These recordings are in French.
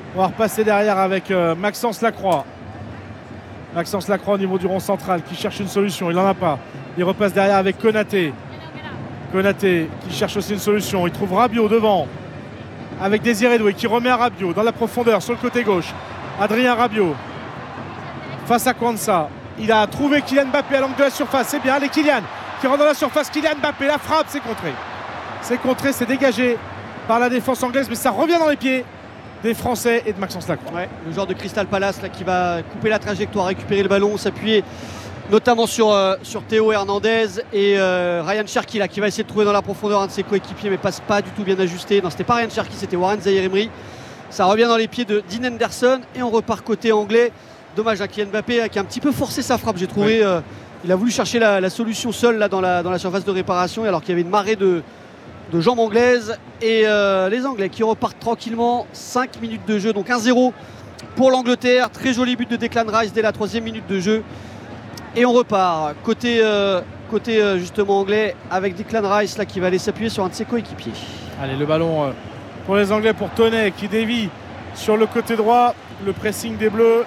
On va repasser derrière avec Maxence Lacroix. Maxence Lacroix au niveau du rond central qui cherche une solution, il n'en a pas. Il repasse derrière avec Konaté. Konaté qui cherche aussi une solution. Il trouve Rabiot devant avec Désiré Doué qui remet à Rabiot dans la profondeur sur le côté gauche. Adrien Rabiot face à Kwanza. Il a trouvé Kylian Mbappé à l'angle de la surface. C'est bien, allez Kylian qui rentre dans la surface. Kylian Mbappé, la frappe, c'est contré. C'est contré, c'est dégagé par la défense anglaise, mais ça revient dans les pieds des Français et de Maxence Lacroix. Ouais, le joueur de Crystal Palace là, qui va couper la trajectoire, récupérer le ballon, s'appuyer notamment sur Théo Hernandez et Ryan Cherki là, qui va essayer de trouver dans la profondeur un de ses coéquipiers, mais passe pas du tout bien ajusté. Non, c'était pas Ryan Cherki, c'était Warren Zaïre-Emery. Ça revient dans les pieds de Dean Henderson et on repart côté anglais. Dommage à Kylian Mbappé qui a un petit peu forcé sa frappe, j'ai trouvé. Ouais. Il a voulu chercher la solution seul là, dans la surface de réparation, alors qu'il y avait une marée de jambes anglaises. Et les Anglais qui repartent tranquillement. 5 minutes de jeu, donc 1-0 pour l'Angleterre. Très joli but de Declan Rice dès la 3e minute de jeu. Et on repart côté justement anglais avec Declan Rice là, qui va aller s'appuyer sur un de ses coéquipiers. Allez, le ballon pour les Anglais, pour Toney qui dévie sur le côté droit. Le pressing des Bleus.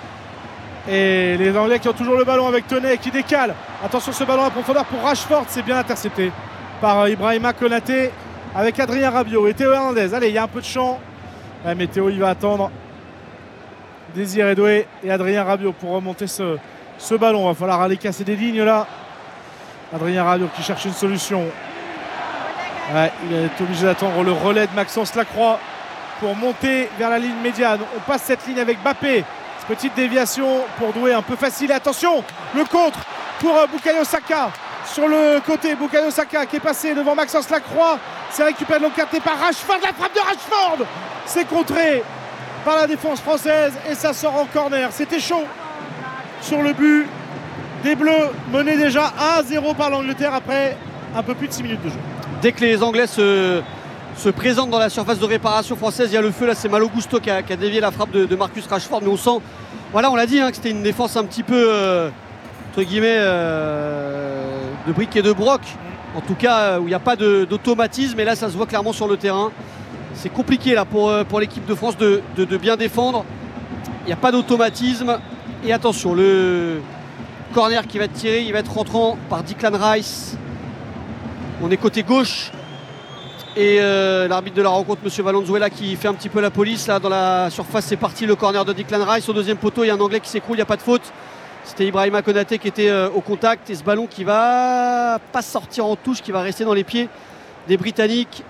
Et les Anglais qui ont toujours le ballon avec Toney qui décale. Attention, ce ballon à profondeur pour Rashford. C'est bien intercepté par Ibrahima Konaté avec Adrien Rabiot et Théo Hernandez. Allez, il y a un peu de champ. Ouais, mais Théo, il va attendre Désiré Doué et Adrien Rabiot pour remonter ce ballon. Il va falloir aller casser des lignes là. Adrien Rabiot qui cherche une solution. Ouais, il est obligé d'attendre le relais de Maxence Lacroix pour monter vers la ligne médiane. On passe cette ligne avec Mbappé. Petite déviation pour Doué, un peu facile. Attention, le contre pour Bukayo Saka. Sur le côté, Bukayo Saka qui est passé devant Maxence Lacroix. C'est récupéré de l'autre côté par Rashford. La frappe de Rashford, c'est contré par la défense française et ça sort en corner. C'était chaud sur le but des Bleus, menés déjà 1-0 par l'Angleterre après un peu plus de 6 minutes de jeu. Dès que les Anglais se présentent dans la surface de réparation française, il y a le feu là, c'est Malo Gusto qui a dévié la frappe de Marcus Rashford, mais on sent, voilà, on l'a dit, que c'était une défense un petit peu entre guillemets de briques et de broc, en tout cas où il n'y a pas d'automatisme, et là ça se voit clairement sur le terrain. C'est compliqué là pour l'équipe de France de bien défendre. Il n'y a pas d'automatisme. Et attention, le corner qui va être tiré, il va être rentrant par Declan Rice. On est côté gauche. Et l'arbitre de la rencontre, M. Valenzuela, qui fait un petit peu la police là dans la surface. C'est parti, le corner de Declan Rice. Au deuxième poteau, il y a un Anglais qui s'écroule, il n'y a pas de faute. C'était Ibrahima Konaté qui était au contact. Et ce ballon qui va pas sortir en touche, qui va rester dans les pieds des Britanniques.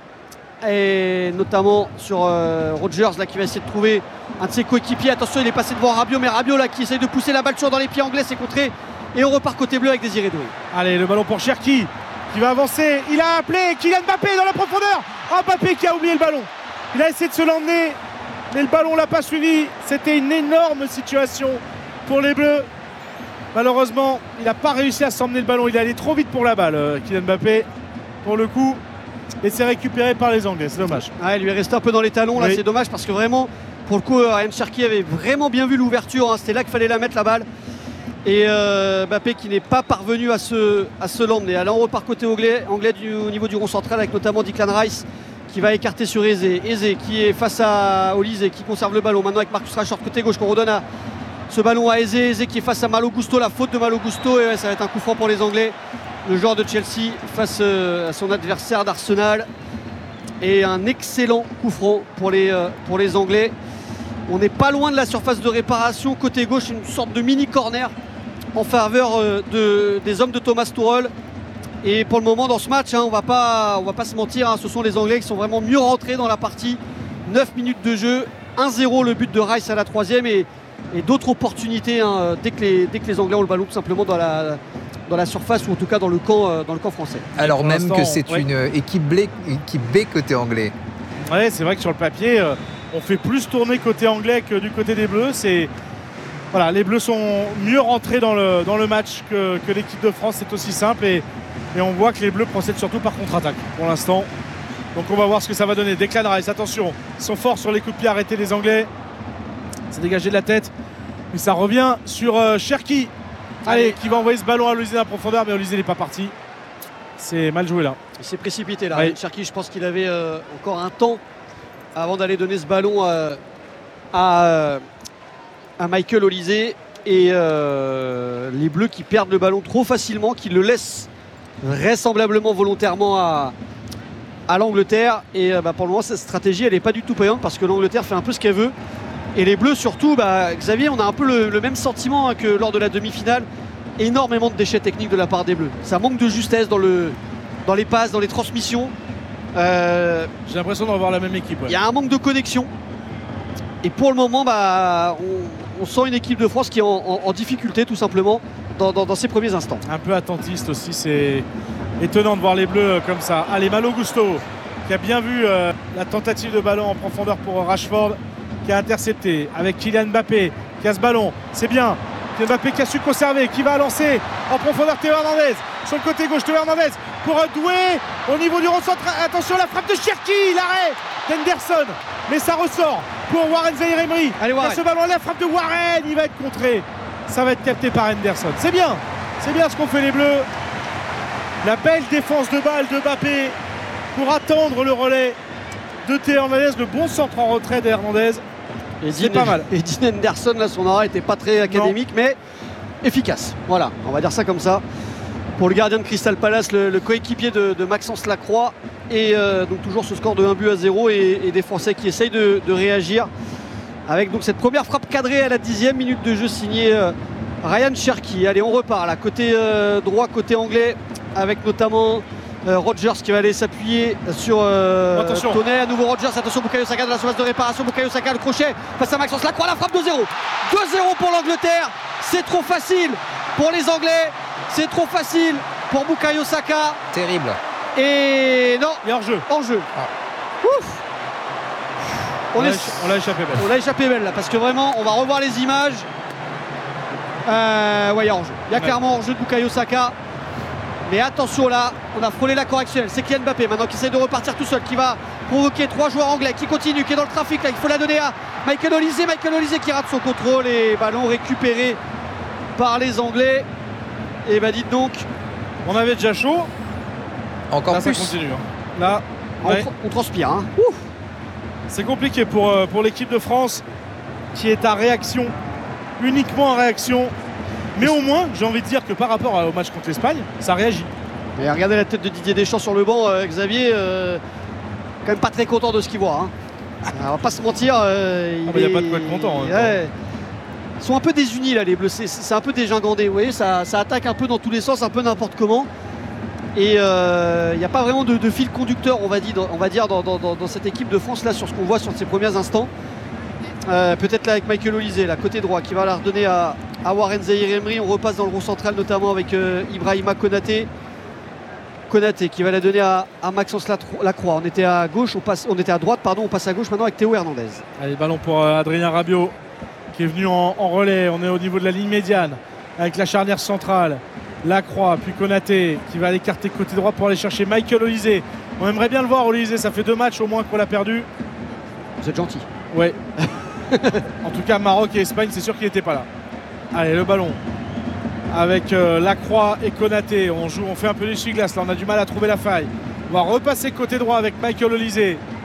Et notamment sur Rodgers là, qui va essayer de trouver un de ses coéquipiers. Attention, il est passé devant Rabiot, mais Rabiot là qui essaye de pousser la balle toujours dans les pieds anglais, c'est contré. Et on repart côté bleu avec Désiré Doué. Allez, le ballon pour Cherki qui va avancer. Il a appelé Kylian Mbappé dans la profondeur. Mbappé qui a oublié le ballon. Il a essayé de se l'emmener, mais le ballon l'a pas suivi. C'était une énorme situation pour les Bleus. Malheureusement, il n'a pas réussi à s'emmener le ballon. Il est allé trop vite pour la balle, Kylian Mbappé, pour le coup. Et c'est récupéré par les Anglais, c'est dommage. Ah, il lui est resté un peu dans les talons là, oui. C'est dommage parce que vraiment, pour le coup, Ryan Cherki avait vraiment bien vu l'ouverture, C'était là qu'il fallait la mettre la balle. Et Mbappé qui n'est pas parvenu à se l'emmener. Alors on repart côté anglais au niveau du rond central avec notamment Declan Rice qui va écarter sur Eze. Eze qui est face à Olise et qui conserve le ballon. Maintenant avec Marcus Rashford côté gauche qu'on redonne ce ballon à Eze. Eze qui est face à Malo Gusto, la faute de Malo Gusto. Et ouais, ça va être un coup franc pour les Anglais. Le joueur de Chelsea face à son adversaire d'Arsenal. Et un excellent coup franc pour les Anglais. On n'est pas loin de la surface de réparation. Côté gauche, une sorte de mini corner en faveur des hommes de Thomas Tuchel. Et pour le moment dans ce match, on va pas se mentir, ce sont les Anglais qui sont vraiment mieux rentrés dans la partie. 9 minutes de jeu, 1-0 le but de Rice à la 3e et d'autres opportunités dès que les Anglais ont le ballon tout simplement dans la surface ou en tout cas dans le camp français. Alors même que c'est une équipe B côté anglais. Ouais, c'est vrai que sur le papier, on fait plus tourner côté anglais que du côté des Bleus. Voilà, les Bleus sont mieux rentrés dans le match que l'équipe de France, c'est aussi simple et on voit que les Bleus procèdent surtout par contre-attaque pour l'instant. Donc on va voir ce que ça va donner. Declan Rice, attention, ils sont forts sur les coups de pied arrêtés les Anglais. C'est dégagé de la tête, mais ça revient sur Cherki. Allez, qui va envoyer ce ballon à Olise en profondeur, mais Olise n'est pas parti. C'est mal joué là. Il s'est précipité là. Oui. Cherki, je pense qu'il avait encore un temps avant d'aller donner ce ballon à Michael Olise et les Bleus qui perdent le ballon trop facilement, qui le laissent vraisemblablement volontairement à l'Angleterre. Et pour le moment, cette stratégie, elle n'est pas du tout payante parce que l'Angleterre fait un peu ce qu'elle veut. Et les Bleus, surtout, Xavier, on a un peu le même sentiment que lors de la demi-finale. Énormément de déchets techniques de la part des Bleus. Ça manque de justesse dans les passes, dans les transmissions. J'ai l'impression de revoir la même équipe. Il y a un manque de connexion. Et pour le moment, on sent une équipe de France qui est en difficulté, tout simplement, dans ses premiers instants. Un peu attentiste aussi, c'est étonnant de voir les Bleus comme ça. Allez, Malo Gusto, qui a bien vu la tentative de ballon en profondeur pour Rashford, qui a intercepté avec Kylian Mbappé, qui a ce ballon. C'est bien. Kylian Mbappé qui a su conserver, qui va lancer en profondeur Théo Hernandez. Sur le côté gauche, Théo Hernandez pour Doué au niveau du recentre. Attention, la frappe de Cherki, l'arrêt d'Henderson. Mais ça ressort pour Warren Zaïre-Emery. Allez, Warren. Ce ballon, la frappe de Warren, il va être contré. Ça va être capté par Henderson. C'est bien ce qu'ont fait les Bleus. La belle défense de balle de Mbappé pour attendre le relais de Théo Hernandez. Le bon centre en retrait d'Hernandez. C'est pas mal. Et Dean Henderson, là, son arrêt n'était pas très académique, mais efficace. Voilà, on va dire ça comme ça. Pour le gardien de Crystal Palace, le coéquipier de Maxence Lacroix. Et donc toujours ce score de 1-0 et des Français qui essayent de réagir. Avec donc cette première frappe cadrée à la 10e minute de jeu signée Ryan Cherki. Allez, on repart là, côté droit, côté anglais, avec notamment Rodgers qui va aller s'appuyer sur Toney. À nouveau Rodgers, attention, Bukayo Saka de la surface de réparation. Bukayo Saka, le crochet face à Maxence Lacroix, la frappe 2-0. 2-0 pour l'Angleterre. C'est trop facile pour les Anglais. C'est trop facile pour Bukayo Saka. Terrible. Et non, Et hors jeu. en jeu. Ouf. On l'a échappé belle. On l'a échappé belle là, parce que vraiment, on va revoir les images. Ouais, il y a hors-jeu. Il y a clairement hors-jeu de Bukayo Saka. Mais attention là, on a frôlé la correctionnelle. C'est Kylian Mbappé maintenant qui essaie de repartir tout seul, qui va provoquer 3 joueurs anglais, qui continue, qui est dans le trafic là. Il faut la donner à Michael Olise. Michael Olise qui rate son contrôle et ballon récupéré par les Anglais. Et dites donc. On avait déjà chaud. Encore Là, plus. ça continue. Là, ouais. On transpire. Hein. Ouf. C'est compliqué pour l'équipe de France qui est à réaction, uniquement en réaction. Mais au moins, j'ai envie de dire que par rapport au match contre l'Espagne, ça réagit. Et regardez la tête de Didier Deschamps sur le banc, Xavier, quand même pas très content de ce qu'il voit. Hein. On va pas se mentir. Il n'y a pas de quoi être content. Ils sont un peu désunis là, les Bleus. C'est un peu dégingandé. Vous voyez, ça attaque un peu dans tous les sens, un peu n'importe comment. Et il n'y a pas vraiment de fil conducteur, on va dire, dans cette équipe de France là, sur ce qu'on voit sur ses premiers instants. Peut-être là avec Michael Olise, là, côté droit, qui va la redonner à Warren Zaïre-Emery. On repasse dans le rond central, notamment avec Ibrahima Konaté. Konaté qui va la donner à Maxence Lacroix. On était à gauche, on était à droite, pardon, on passe à gauche maintenant avec Théo Hernandez. Allez, ballon pour Adrien Rabiot qui est venu en relais. On est au niveau de la ligne médiane avec la charnière centrale. Lacroix, puis Konaté qui va l'écarter côté droit pour aller chercher Michael Olise. On aimerait bien le voir, Olise, ça fait 2 matchs au moins qu'on l'a perdu. Vous êtes gentil. Ouais. En tout cas, Maroc et Espagne, c'est sûr qu'il n'était pas là. Allez, le ballon avec Lacroix et Konaté. On fait un peu l'essuie-glace. Là, on a du mal à trouver la faille. On va repasser côté droit avec Michael Olise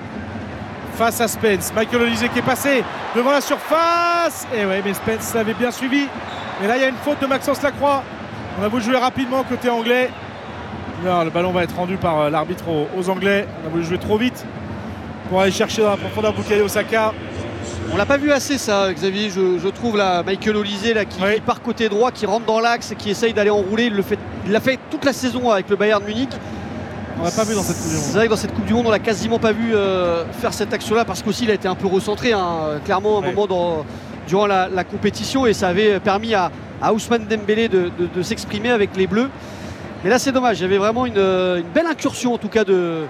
face à Spence. Michael Olise qui est passé devant la surface. Et ouais, mais Spence l'avait bien suivi. Mais là, il y a une faute de Maxence Lacroix. On a voulu jouer rapidement côté anglais. Là, le ballon va être rendu par l'arbitre aux Anglais. On a voulu jouer trop vite pour aller chercher dans la profondeur Bukayo Saka. On l'a pas vu assez ça, Xavier, je trouve là, Michael Olise là, qui part côté droit, qui rentre dans l'axe, qui essaye d'aller enrouler. Il l'a fait toute la saison avec le Bayern Munich. On l'a pas vu dans cette Coupe du Monde. C'est vrai que dans cette Coupe du Monde, on l'a quasiment pas vu faire cette action-là, parce qu'aussi il a été un peu recentré, hein, clairement, à un moment durant la compétition, et ça avait permis à Ousmane Dembélé de s'exprimer avec les Bleus. Mais là, c'est dommage. Il y avait vraiment une belle incursion, en tout cas, de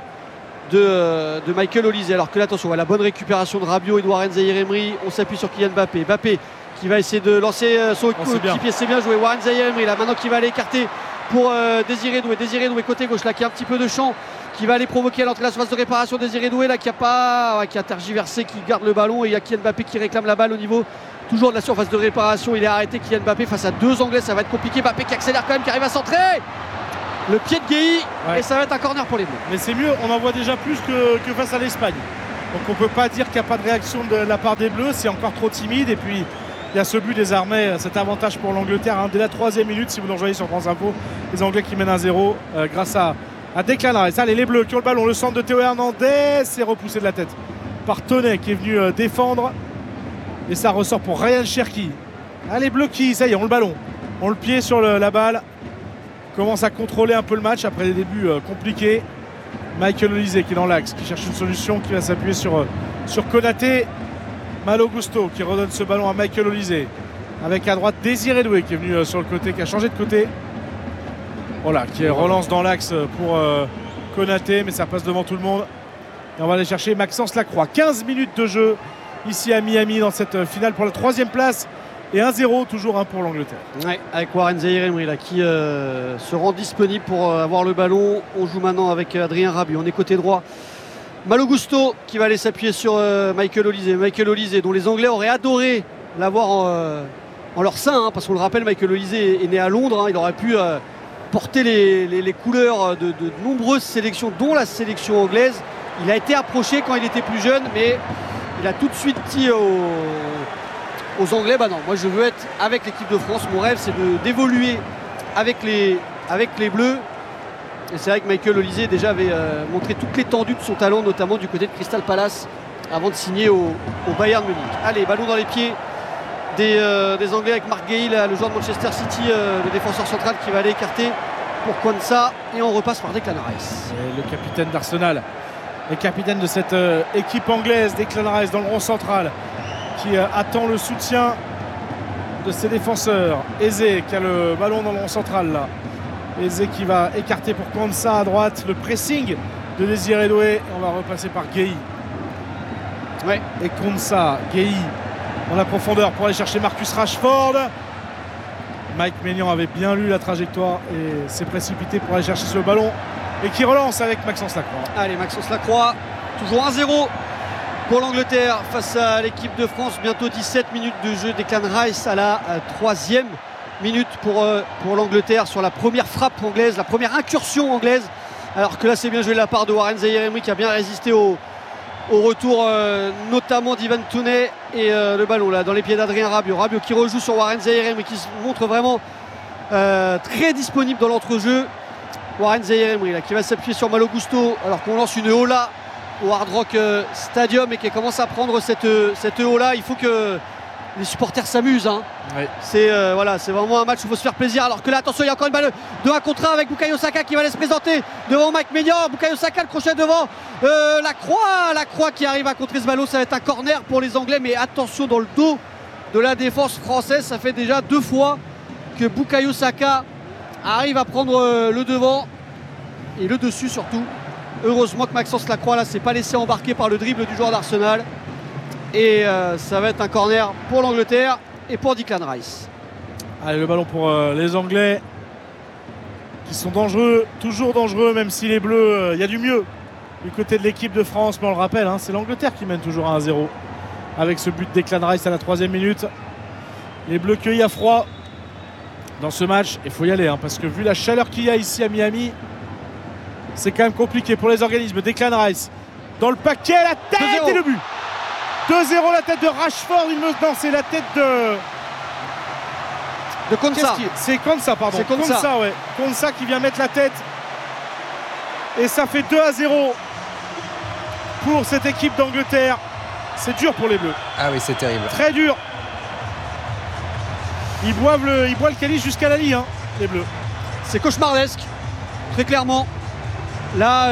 Michael Olise. Alors que là, attention, la bonne récupération de Rabiot et de Warren Zaïre-Emery. On s'appuie sur Kylian Mbappé. Mbappé qui va essayer de lancer son coéquipier. C'est bien joué. Warren Zaïre-Emery là maintenant qui va aller écarter pour Désiré Doué. Désiré Doué côté gauche là qui a un petit peu de champ, qui va aller provoquer à l'entrée de la surface de réparation. Désiré Doué là qui a tergiversé, qui garde le ballon, et il y a Kylian Mbappé qui réclame la balle au niveau toujours de la surface de réparation. Il est arrêté, Kylian Mbappé, face à 2 Anglais. Ça va être compliqué. Mbappé qui accélère quand même, qui arrive à centrer. Le pied de Guéhi, et ça va être un corner pour les Bleus. Mais c'est mieux, on en voit déjà plus que face à l'Espagne. Donc on ne peut pas dire qu'il n'y a pas de réaction de la part des Bleus, c'est encore trop timide. Et puis il y a ce but désormais, cet avantage pour l'Angleterre, hein, dès la 3e minute, si vous nous rejoignez sur France Info, les Anglais qui mènent 1-0 grâce à Declan Rice. Allez, les Bleus qui ont le ballon, le centre de Théo Hernandez, c'est repoussé de la tête par Toney qui est venu défendre. Et ça ressort pour Ryan Cherki. Allez, Bleus qui, ça y est, ont le ballon, ont le pied sur la balle, commence à contrôler un peu le match après des débuts compliqués. Michael Olise qui est dans l'axe, qui cherche une solution, qui va s'appuyer sur Konaté. Malo Gusto qui redonne ce ballon à Michael Olise. Avec à droite Désiré Doué qui est venu sur le côté, qui a changé de côté. Voilà, qui relance dans l'axe pour Konaté, mais ça passe devant tout le monde. Et on va aller chercher Maxence Lacroix. 15 minutes de jeu ici à Miami dans cette finale pour la 3e place. Et 1-0 toujours pour l'Angleterre. Ouais, avec Warren Zaïre-Emery là qui se rend disponible pour avoir le ballon. On joue maintenant avec Adrien Rabiot. On est côté droit. Malo Gusto qui va aller s'appuyer sur Michael Olise. Michael Olise dont les Anglais auraient adoré l'avoir en leur sein, hein, parce qu'on le rappelle, Michael Olise est né à Londres. Hein, il aurait pu porter les couleurs de nombreuses sélections, dont la sélection anglaise. Il a été approché quand il était plus jeune, mais il a tout de suite dit aux Anglais, bah non, moi je veux être avec l'équipe de France. Mon rêve, c'est d'évoluer avec les Bleus. Et c'est vrai que Michael Olise déjà avait montré toute l'étendue de son talent, notamment du côté de Crystal Palace, avant de signer au Bayern Munich. Allez, ballon dans les pieds des Anglais avec Mark Gay, le joueur de Manchester City, le défenseur central qui va aller écarter pour Kwanza. Et on repasse par Declan Rice. Et le capitaine d'Arsenal, le capitaine de cette équipe anglaise, Declan Rice dans le rond central, qui attend le soutien de ses défenseurs. Eze qui a le ballon dans le rond central là. Eze qui va écarter pour Kwanza à droite. Le pressing de Désiré Doué. On va repasser par Gueye. Ouais. Et Kwanza, Gueye dans la profondeur pour aller chercher Marcus Rashford. Mike Maignan avait bien lu la trajectoire et s'est précipité pour aller chercher ce ballon. Et qui relance avec Maxence Lacroix. Allez, Maxence Lacroix. Toujours 1-0 pour l'Angleterre face à l'équipe de France. Bientôt 17 minutes de jeu. Declan Rice à la 3e minute pour l'Angleterre sur la première frappe anglaise, la première incursion anglaise. Alors que là, c'est bien joué de la part de Warren Zaïre-Emery qui a bien résisté au retour notamment d'Ivan Toney. Et le ballon là dans les pieds d'Adrien Rabiot. Rabiot qui rejoue sur Warren Zaïre-Emery qui se montre vraiment très disponible dans l'entrejeu. Warren Zaïre-Emery là qui va s'appuyer sur Malo Gusto alors qu'on lance une Ola au Hard Rock Stadium et qui commence à prendre cette Ola. Il faut que les supporters s'amusent, hein. Ouais. C'est vraiment un match où il faut se faire plaisir. Alors que là, attention, il y a encore une balle de 1 contre 1 avec Bukayo Saka qui va aller se présenter devant Mike Maignan. Bukayo Saka, le crochet devant Lacroix qui arrive à contrer ce ballon. Ça va être un corner pour les Anglais, mais attention dans le dos de la défense française. Ça fait déjà 2 fois que Bukayo Saka arrive à prendre le devant et le dessus surtout. Heureusement que Maxence Lacroix là s'est pas laissé embarquer par le dribble du joueur d'Arsenal. Et ça va être un corner pour l'Angleterre et pour Declan Rice. Allez, le ballon pour les Anglais qui sont dangereux, toujours dangereux, même si les Bleus, il y a du mieux du côté de l'équipe de France. Mais on le rappelle, hein, c'est l'Angleterre qui mène toujours à 1-0 avec ce but de Declan Rice à la 3e minute. Les Bleus cueillis à froid dans ce match. Il faut y aller, hein, parce que vu la chaleur qu'il y a ici à Miami, c'est quand même compliqué pour les organismes. Declan Rice dans le paquet, la tête et le but. 2-0, la tête de Rashford. Non, c'est la tête de Kwanza. C'est Kwanza, pardon. C'est Kwanza, ouais. Kwanza qui vient mettre la tête. Et ça fait 2-0 pour cette équipe d'Angleterre. C'est dur pour les Bleus. Ah oui, c'est terrible. Très dur. Ils boivent le calice jusqu'à la lie, hein, les Bleus. C'est cauchemardesque, très clairement. Là,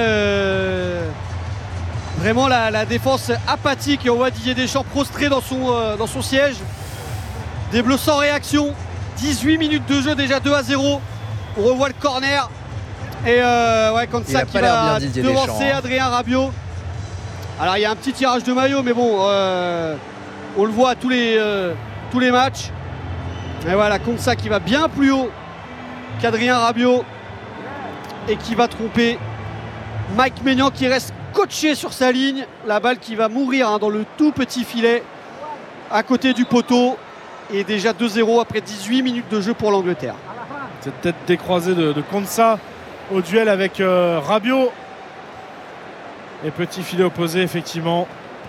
vraiment la défense apathique et on voit Didier Deschamps prostré dans son siège. Des Bleus sans réaction. 18 minutes de jeu, déjà 2-0. On revoit le corner. Et Kwanza qui va devancer Adrien Rabiot. Alors il y a un petit tirage de maillot, mais bon, on le voit à tous les matchs. Et voilà, Kwanza qui va bien plus haut qu'Adrien Rabiot et qui va tromper Mike Maignan qui reste coaché sur sa ligne. La balle qui va mourir dans le tout petit filet à côté du poteau. Et déjà 2-0 après 18 minutes de jeu pour l'Angleterre. Cette tête décroisée de Kwanza au duel avec Rabiot. Et petit filet opposé, effectivement.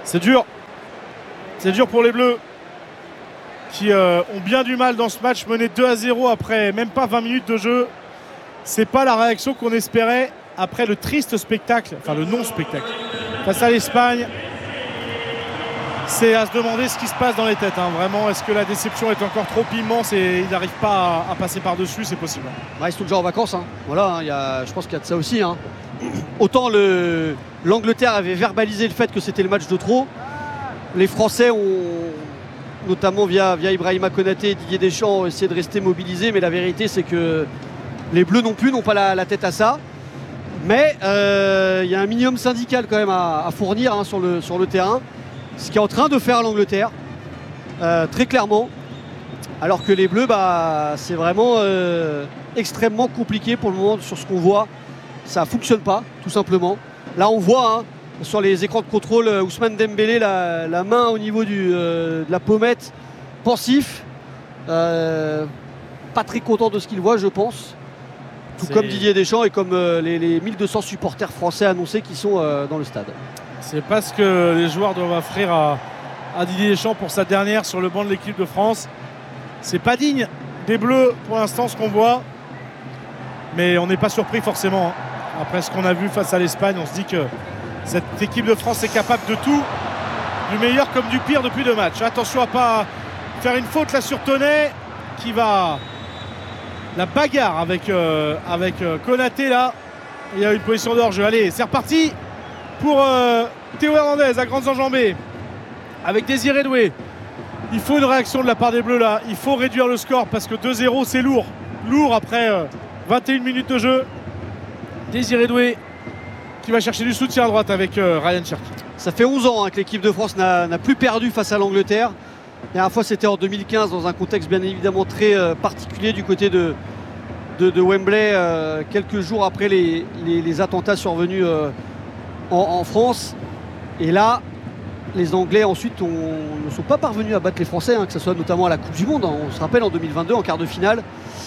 C'est dur. C'est dur pour les Bleus qui ont bien du mal dans ce match, mené 2-0 après même pas 20 minutes de jeu. C'est pas la réaction qu'on espérait après le triste spectacle, enfin le non-spectacle face à l'Espagne. C'est à se demander ce qui se passe dans les têtes, hein. Vraiment, est-ce que la déception est encore trop immense et ils n'arrivent pas à passer par-dessus? C'est possible. Ils sont déjà en vacances, hein. Voilà, hein, je pense qu'il y a de ça aussi, hein. Autant l'Angleterre avait verbalisé le fait que c'était le match de trop. Les Français ont, notamment via Ibrahima Konaté et Didier Deschamps, essayé de rester mobilisés, mais la vérité c'est que les Bleus non plus n'ont pas la tête à ça. Mais il y a un minimum syndical quand même à fournir, hein, sur le terrain. Ce qui est en train de faire l'Angleterre, très clairement. Alors que les Bleus, c'est vraiment extrêmement compliqué pour le moment sur ce qu'on voit. Ça ne fonctionne pas, tout simplement. Là, on voit, hein, sur les écrans de contrôle, Ousmane Dembélé, la main au niveau de la pommette, pensif. Pas très content de ce qu'il voit, je pense. Tout comme Didier Deschamps et comme les 1200 supporters français annoncés qui sont dans le stade. C'est pas ce que les joueurs doivent offrir à Didier Deschamps pour sa dernière sur le banc de l'équipe de France. C'est pas digne des Bleus pour l'instant ce qu'on voit. Mais on n'est pas surpris forcément, hein. Après ce qu'on a vu face à l'Espagne, on se dit que cette équipe de France est capable de tout, du meilleur comme du pire depuis 2 matchs. Attention à pas faire une faute là sur Toney qui va la bagarre avec Konaté là. Il y a une position d'hors-jeu. Allez, c'est reparti pour Théo Hernandez à grandes enjambées avec Désiré Doué. Il faut une réaction de la part des Bleus là. Il faut réduire le score parce que 2-0 c'est lourd. Lourd après 21 minutes de jeu. Désiré Doué qui va chercher du soutien à droite avec Ryan Cherki. Ça fait 11 ans, hein, que l'équipe de France n'a plus perdu face à l'Angleterre. La dernière fois c'était en 2015 dans un contexte bien évidemment très particulier du côté de Wembley, quelques jours après les attentats survenus en France. Et là, les Anglais ensuite ne sont pas parvenus à battre les Français, hein, que ce soit notamment à la Coupe du Monde, hein. On se rappelle en 2022 en quart de finale.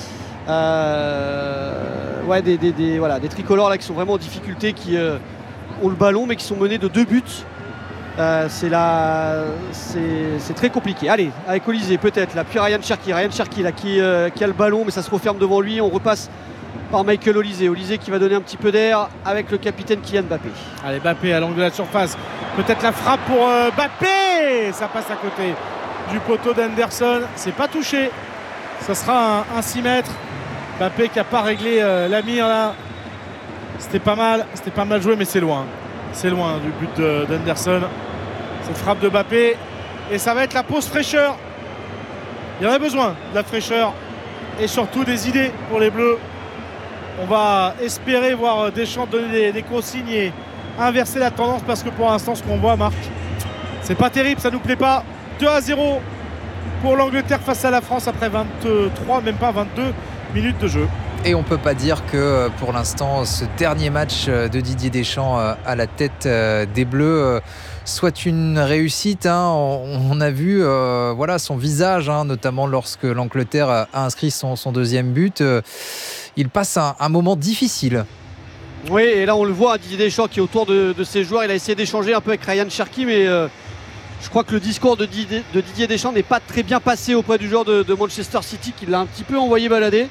Des tricolores là qui sont vraiment en difficulté, qui ont le ballon mais qui sont menés de 2 buts. C'est très compliqué. Allez, avec Olysée peut-être là, puis Ryan Cherki là qui a le ballon mais ça se referme devant lui. On repasse par Michael Olysée qui va donner un petit peu d'air avec le capitaine Kylian Mbappé. Allez, Mbappé à l'angle de la surface, peut-être la frappe pour Mbappé, ça passe à côté du poteau d'Henderson, c'est pas touché, ça sera un 6 mètres. Mbappé qui n'a pas réglé la mire là. C'était pas mal joué mais c'est loin du but d'Henderson, cette frappe de Mbappé. Et ça va être la pause fraîcheur. Il y en a besoin de la fraîcheur et surtout des idées pour les Bleus. On va espérer voir Deschamps donner des consignes et inverser la tendance parce que pour l'instant ce qu'on voit, Marc, c'est pas terrible, ça nous plaît pas. 2-0 pour l'Angleterre face à la France après 23, même pas 22 minutes de jeu. Et on ne peut pas dire que pour l'instant ce dernier match de Didier Deschamps à la tête des Bleus soit une réussite, hein. On a vu son visage, hein, notamment lorsque l'Angleterre a inscrit son 2e but. Il passe un moment difficile. Oui, et là on le voit, Didier Deschamps qui est autour de ses joueurs. Il a essayé d'échanger un peu avec Ryan Cherki, mais je crois que le discours de Didier Deschamps n'est pas très bien passé auprès du joueur de Manchester City, qui l'a un petit peu envoyé balader.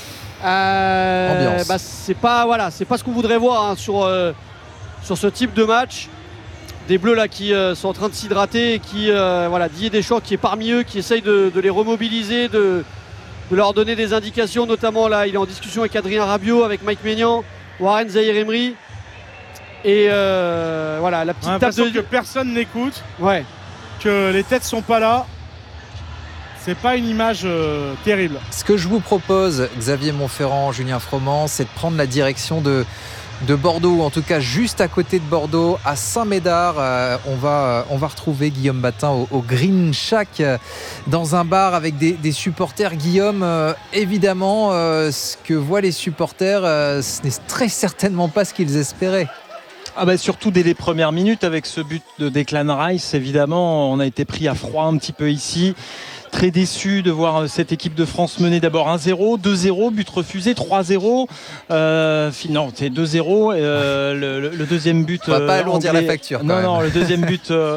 C'est pas ce qu'on voudrait voir, hein, sur ce type de match. Des Bleus là qui sont en train de s'hydrater et qui Didier Deschamps qui est parmi eux, qui essaye de les remobiliser, de leur donner des indications, notamment là il est en discussion avec Adrien Rabiot, avec Mike Maignan, Warren Zaïre-Emery. Et la petite tape que personne n'écoute, ouais, que les têtes sont pas là. C'est pas une image terrible. Ce que je vous propose, Xavier Montferrand, Julien Froment, c'est de prendre la direction de Bordeaux, ou en tout cas juste à côté de Bordeaux, à Saint-Médard. On va retrouver Guillaume Batin au Green Shack, dans un bar avec des supporters. Guillaume, évidemment, ce que voient les supporters, ce n'est très certainement pas ce qu'ils espéraient. Surtout dès les premières minutes avec ce but de Declan Rice, évidemment, on a été pris à froid un petit peu ici. Très déçu de voir cette équipe de France mener d'abord 1-0, 2-0, but refusé, 3-0. Non, c'est 2-0. Le deuxième but. On va pas alourdir la facture. Non, le deuxième but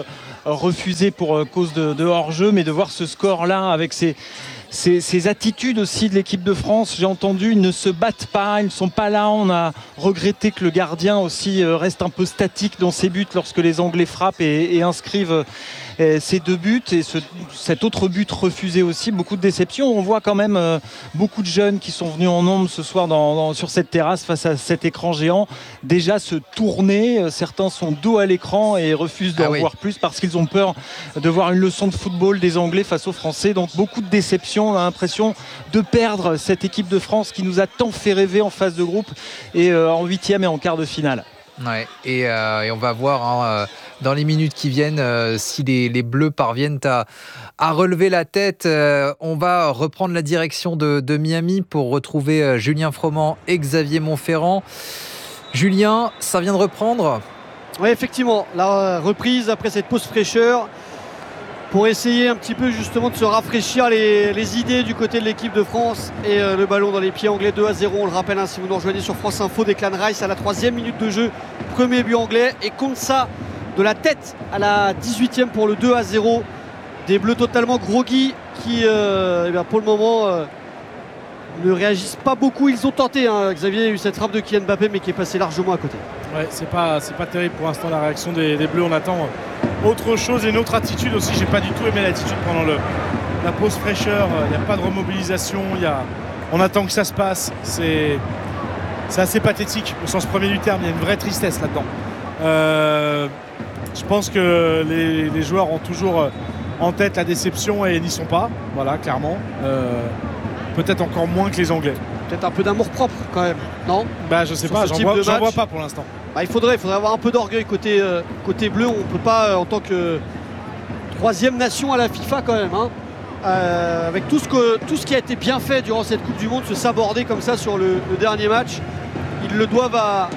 refusé pour cause de hors-jeu, mais de voir ce score-là avec ces attitudes aussi de l'équipe de France, j'ai entendu, ils ne se battent pas, ils ne sont pas là. On a regretté que le gardien aussi reste un peu statique dans ses buts lorsque les Anglais frappent et inscrivent ces 2 buts et cet autre but refusé aussi. Beaucoup de déceptions. On voit quand même beaucoup de jeunes qui sont venus en nombre ce soir sur cette terrasse face à cet écran géant déjà se tourner. Certains sont dos à l'écran et refusent d'en voir plus parce qu'ils ont peur de voir une leçon de football des Anglais face aux Français. Donc beaucoup de déceptions. On a l'impression de perdre cette équipe de France qui nous a tant fait rêver en phase de groupe et en 8e et en quart de finale. Ouais, et on va voir dans les minutes qui viennent si les Bleus parviennent à relever la tête. On va reprendre la direction de Miami pour retrouver Julien Froment et Xavier Montferrand. Julien, ça vient de reprendre ? Oui, effectivement, la reprise après cette pause fraîcheur pour essayer un petit peu justement de se rafraîchir les idées du côté de l'équipe de France et le ballon dans les pieds anglais. 2-0, on le rappelle, si vous nous rejoignez sur France Info. Declan Rice à la 3e minute de jeu, premier but anglais, et Konsa de la tête à la 18e pour le 2-0. Des Bleus totalement groggy qui pour le moment ne réagissent pas beaucoup. Ils ont tenté, Xavier a eu cette frappe de Kylian Mbappé mais qui est passé largement à côté. Ouais, c'est pas terrible pour l'instant la réaction des Bleus. On attend autre chose et une autre attitude aussi. J'ai pas du tout aimé l'attitude pendant la pause fraîcheur. Il n'y a pas de remobilisation. On attend que ça se passe. C'est assez pathétique au sens premier du terme. Il y a une vraie tristesse là-dedans. Je pense que les joueurs ont toujours en tête la déception et n'y sont pas. Voilà, clairement. Peut-être encore moins que les Anglais. Peut-être un peu d'amour propre quand même, non ? Je sais pas, j'en vois pas pour l'instant. Il faudrait avoir un peu d'orgueil côté bleu. On ne peut pas, en tant que 3e nation à la FIFA quand même, avec tout ce qui a été bien fait durant cette Coupe du Monde, se saborder comme ça sur le dernier match. Ils se le doivent à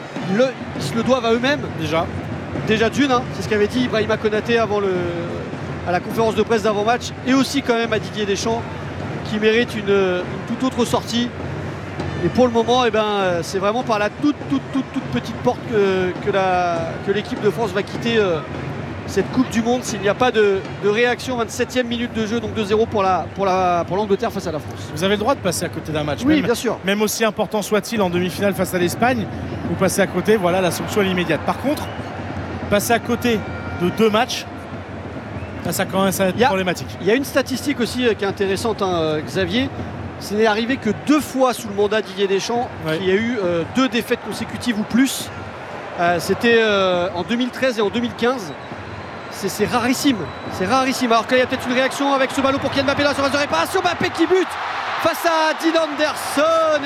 eux-mêmes. Déjà d'une, c'est ce qu'avait dit Ibrahima Konaté à la conférence de presse d'avant-match, et aussi quand même à Didier Deschamps, qui mérite une toute autre sortie. Et pour le moment, c'est vraiment par la toute petite porte que l'équipe de France va quitter cette Coupe du Monde s'il n'y a pas de réaction. 27e minute de jeu, donc 2-0 pour l'Angleterre face à la France. Vous avez le droit de passer à côté d'un match, oui, bien sûr. Même aussi important soit-il en demi-finale face à l'Espagne. Vous passez à côté, voilà, la sanction est immédiate. Par contre, passer à côté de 2 matchs, ça commence à être problématique. Il y a une statistique aussi qui est intéressante, Xavier. Ce n'est arrivé que 2 fois sous le mandat Didier Deschamps qu'il y a eu 2 défaites consécutives ou plus. C'était en 2013 et en 2015. C'est rarissime. C'est rarissime. Alors qu'il y a peut-être une réaction avec ce ballon pour Kylian Mbappé dans la surface de réparation. Mbappé qui bute face à Dean Anderson.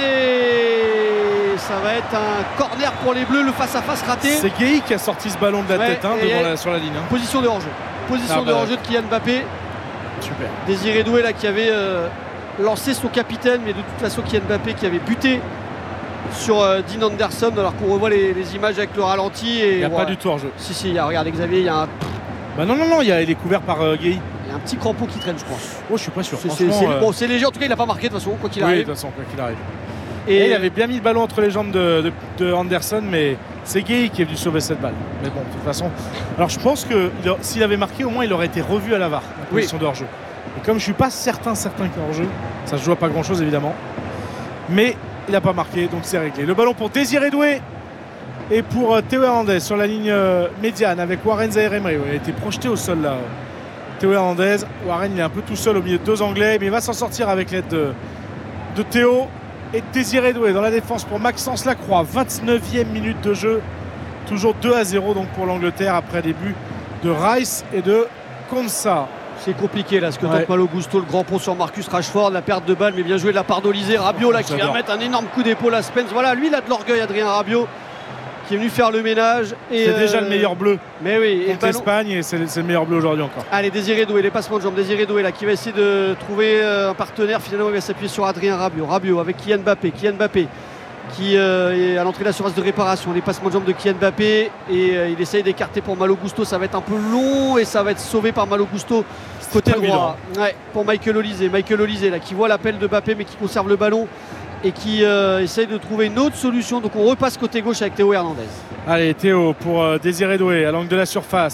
Et ça va être un corner pour les Bleus. Le face-à-face raté. C'est Gueye qui a sorti ce ballon de la tête sur la ligne. Position de hors-jeu. Position de hors-jeu de Kylian Mbappé. Super. Désiré Doué qui avait lancé son capitaine, mais de toute façon Kylian Mbappé qui avait buté sur Dean Anderson, alors qu'on revoit les images avec le ralenti. Il n'y a pas du tout hors-jeu. Si, regardez Xavier, il y a un... non, il est couvert par Gueye. Il y a un petit crampon qui traîne, je crois. Oh, je suis pas sûr. C'est léger, en tout cas il n'a pas marqué de toute façon, quoi qu'il arrive. Oui, de toute façon, quoi qu'il arrive. Et il avait bien mis le ballon entre les jambes de Anderson, mais c'est Gueye qui est venu sauver cette balle. Mais bon, de toute façon. Alors je pense que s'il avait marqué, au moins il aurait été revu à la VAR, en position de hors-jeu. Et comme je suis pas certain qu'il y a hors-jeu, ça se joue à pas grand-chose évidemment. Mais il n'a pas marqué, donc c'est réglé. Le ballon pour Désiré Doué et pour Théo Hernandez sur la ligne médiane avec Warren Zaïre-Emery. Il a été projeté au sol là. Théo Hernandez. Warren il est un peu tout seul au milieu de 2 Anglais, mais il va s'en sortir avec l'aide de Théo et Désiré Doué dans la défense pour Maxence Lacroix. 29e minute de jeu. Toujours 2-0 donc pour l'Angleterre après des buts de Rice et de Konsa. C'est compliqué là, ce que tente Malo Gusto, le grand pont sur Marcus Rashford, la perte de balle, mais bien joué de la part d'Olysée. Rabiot là qui vient mettre un énorme coup d'épaule à Spence. Voilà, lui il a de l'orgueil, Adrien Rabiot, qui est venu faire le ménage. C'est déjà le meilleur bleu. Mais oui, contre l'Espagne, et c'est le meilleur bleu aujourd'hui encore. Allez, Désiré Doué, les passements de jambes, Désiré Doué là qui va essayer de trouver un partenaire. Finalement il va s'appuyer sur Adrien Rabiot. Rabiot avec Kylian Mbappé qui est à l'entrée de la surface de réparation. Les passements de jambes de Kylian Mbappé et il essaye d'écarter pour Malo Gusto. Ça va être un peu long et ça va être sauvé par Malo Gusto côté droit. Pour Michael Olysée là qui voit l'appel de Mbappé mais qui conserve le ballon et qui essaye de trouver une autre solution. Donc on repasse côté gauche avec Théo Hernandez. Allez, Théo pour Désiré Doué à l'angle de la surface.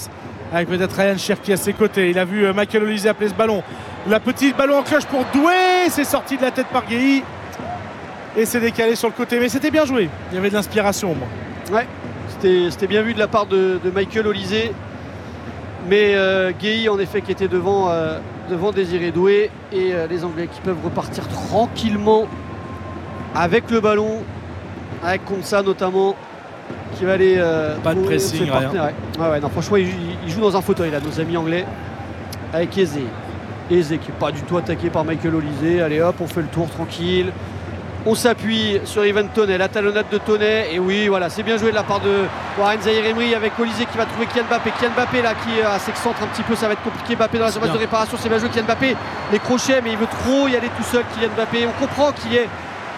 avec peut-être Ryan Cherki à ses côtés. Il a vu Michael Olise appeler ce ballon. La petite ballon en cloche pour Doué, c'est sorti de la tête par Guéhi et c'est décalé sur le côté. Mais c'était bien joué, il y avait de l'inspiration. Ouais, c'était bien vu de la part de Michael Olise. Mais Guéhi en effet qui était devant Désiré Doué et les Anglais qui peuvent repartir tranquillement avec le ballon, avec Konsa notamment qui va aller pas de pressing, rien. Ouais, non, franchement ils jouent dans un fauteuil là, nos amis anglais, avec Eze qui n'est pas du tout attaqué par Michael Olise. Allez hop, on fait le tour tranquille, on s'appuie sur Ivan Toney, la talonnade de Toney, et oui voilà, c'est bien joué de la part de Warren Zaïre-Emery avec Olise qui va trouver Kylian Mbappé là qui s'excentre un petit peu, ça va être compliqué. Mbappé dans la surface de réparation, c'est bien joué Kylian Mbappé, les crochets, mais il veut trop y aller tout seul Kylian Mbappé. On comprend qu'il y ait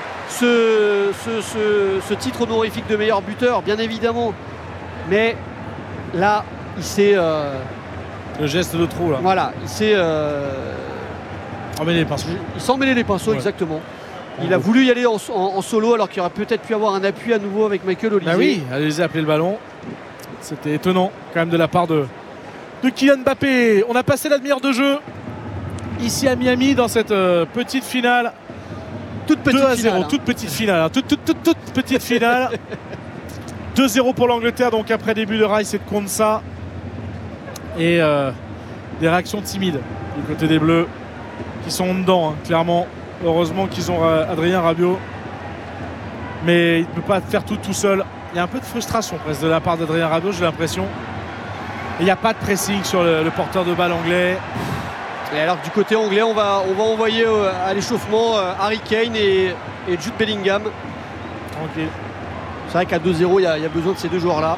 ce titre honorifique de meilleur buteur, bien évidemment, mais là il s'est le geste de trop là. Voilà, il s'est emmêlé les pinceaux. Il s'est emmêlé les pinceaux, ouais. Exactement. Il a voulu y aller en solo alors qu'il aurait peut-être pu avoir un appui à nouveau avec Michael Olise. Bah oui, Olise a appelé le ballon. C'était étonnant quand même de la part de Kylian Mbappé. On a passé la demi-heure de jeu ici à Miami dans cette petite finale. Toute petite 2-0, finale, hein. Toute petite finale. Toute petite finale. 2-0 pour l'Angleterre, donc après début de Rice et de Konsa. Et des réactions timides du côté des Bleus qui sont dedans, hein, clairement. Heureusement qu'ils ont Adrien Rabiot. Mais il ne peut pas faire tout seul. Il y a un peu de frustration presque de la part d'Adrien Rabiot, j'ai l'impression. Et il n'y a pas de pressing sur le porteur de balle anglais. Et alors du côté anglais, on va envoyer à l'échauffement Harry Kane et Jude Bellingham. Tranquille. C'est vrai qu'à 2-0, il y a besoin de ces deux joueurs-là.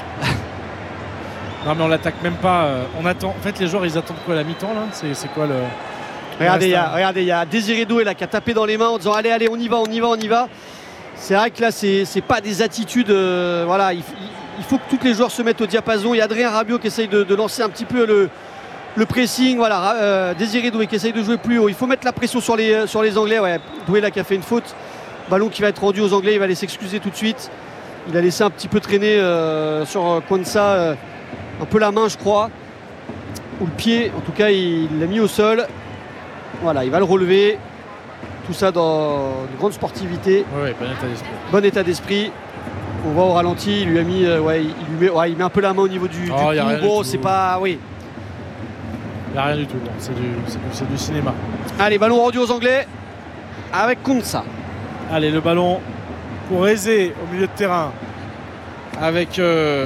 Non mais on l'attaque même pas. On attend. En fait, les joueurs, ils attendent quoi à la mi-temps là ? C'est quoi le... Regardez, il y a Désiré Doué là qui a tapé dans les mains en disant allez, on y va. C'est vrai que là, c'est pas des attitudes. Voilà, il faut que tous les joueurs se mettent au diapason. Il y a Adrien Rabiot qui essaye de lancer un petit peu le pressing. Voilà, Désiré Doué qui essaye de jouer plus haut. Il faut mettre la pression sur les Anglais. Ouais, Doué là qui a fait une faute. Ballon qui va être rendu aux Anglais. Il va aller s'excuser tout de suite. Il a laissé un petit peu traîner sur Konsa un peu la main, je crois, ou le pied. En tout cas, il l'a mis au sol. Voilà, il va le relever. Tout ça dans une grande sportivité. Oui, bon état d'esprit. Bon état d'esprit. On voit au ralenti, il lui a mis, il met un peu la main au niveau du cou. Bon, c'est pas, oui. Il n'y a rien du tout. C'est du cinéma. Allez, ballon rendu aux Anglais avec Konsa. Allez, le ballon pour Eze au milieu de terrain avec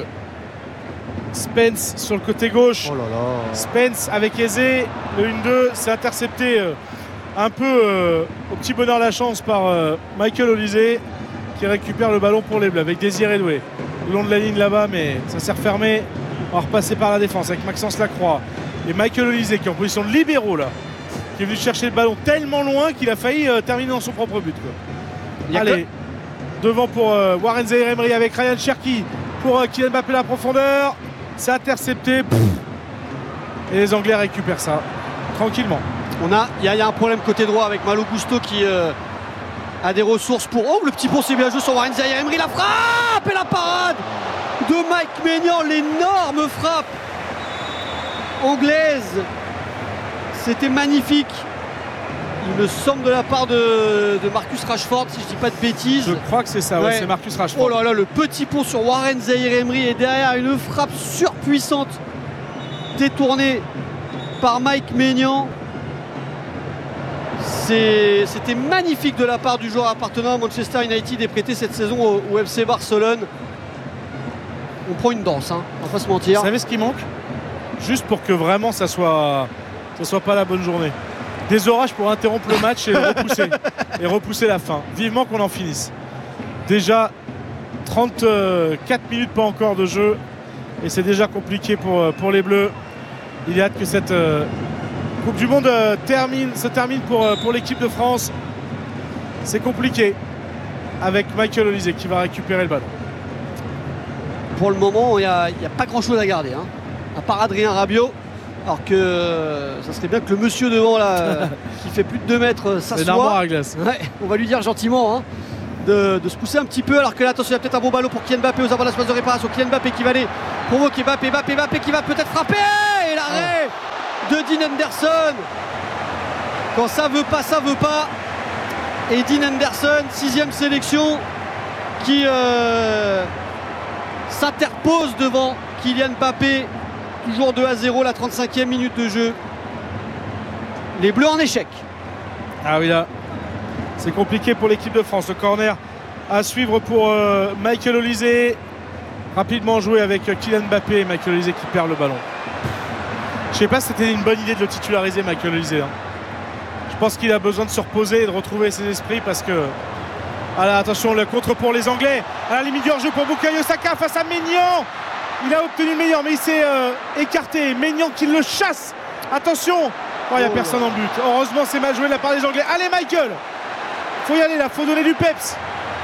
Spence sur le côté gauche. Oh là là. Spence avec Eze, le 1-2, c'est intercepté un peu au petit bonheur la chance par Michael Olise qui récupère le ballon pour les Bleus avec Désiré Doué le long de la ligne là-bas, mais ça s'est refermé. On va repasser par la défense avec Maxence Lacroix et Michael Olise qui est en position de libéraux là, qui est venu chercher le ballon tellement loin qu'il a failli terminer dans son propre but, quoi. Allez, devant pour Warren Zaïre-Emery avec Ryan Cherki pour Kylian Mbappé la profondeur. C'est intercepté. Et les Anglais récupèrent ça tranquillement. Il y a un problème côté droit avec Malo Gusto qui a des ressources pour... Oh, le petit pont, c'est bien joué sur Warren Zaïre-Emery. La frappe et la parade de Mike Maignan. L'énorme frappe anglaise. C'était magnifique. Il me semble de la part de Marcus Rashford, si je dis pas de bêtises. Je crois que c'est ça, ouais, c'est Marcus Rashford. Oh là là, le petit pont sur Warren Zaïre-Emery et derrière une frappe surpuissante détournée par Mike Maignan. C'était magnifique de la part du joueur appartenant à Manchester United et prêté cette saison au FC Barcelone. On prend une danse, hein, on va pas se mentir. Vous savez ce qui manque ? Juste pour que vraiment ça soit pas la bonne journée. Des orages pour interrompre le match et repousser la fin. Vivement qu'on en finisse. Déjà 34 minutes pas encore de jeu et c'est déjà compliqué pour les Bleus. Il y a hâte que cette Coupe du Monde se termine pour l'équipe de France. C'est compliqué avec Michael Olise qui va récupérer le ballon. Pour le moment, il n'y a pas grand chose à garder, hein, à part Adrien Rabiot. Alors que ça serait bien que le monsieur devant là, qui fait plus de 2 mètres, s'assoie. C'est une armoire à glace. Ouais, on va lui dire gentiment, hein. de se pousser un petit peu, alors que là, attention, il y a peut-être un bon ballon pour Kylian Mbappé aux abords de l'espace de réparation. Kylian Mbappé qui va aller provoquer Mbappé qui va peut-être frapper, et l'arrêt de Dean Henderson. Quand ça veut pas, ça veut pas. Et Dean Henderson, 6e sélection, qui s'interpose devant Kylian Mbappé. Toujours 2-0, la 35e minute de jeu. Les Bleus en échec. Ah oui, là, c'est compliqué pour l'équipe de France. Le corner à suivre pour Michael Olise. Rapidement joué avec Kylian Mbappé et Michael Olise qui perd le ballon. Je sais pas si c'était une bonne idée de le titulariser, Michael Olise. Je pense qu'il a besoin de se reposer et de retrouver ses esprits parce que... Voilà, attention, le contre pour les Anglais. À la limite du hors-jeu pour Bukayo Saka face à Maignan. Il a obtenu le meilleur, mais il s'est écarté. Maignan qui le chasse. Attention. Il n'y a personne en but. Heureusement, c'est mal joué de la part des Anglais. Allez, Michael. Faut y aller là, faut donner du peps.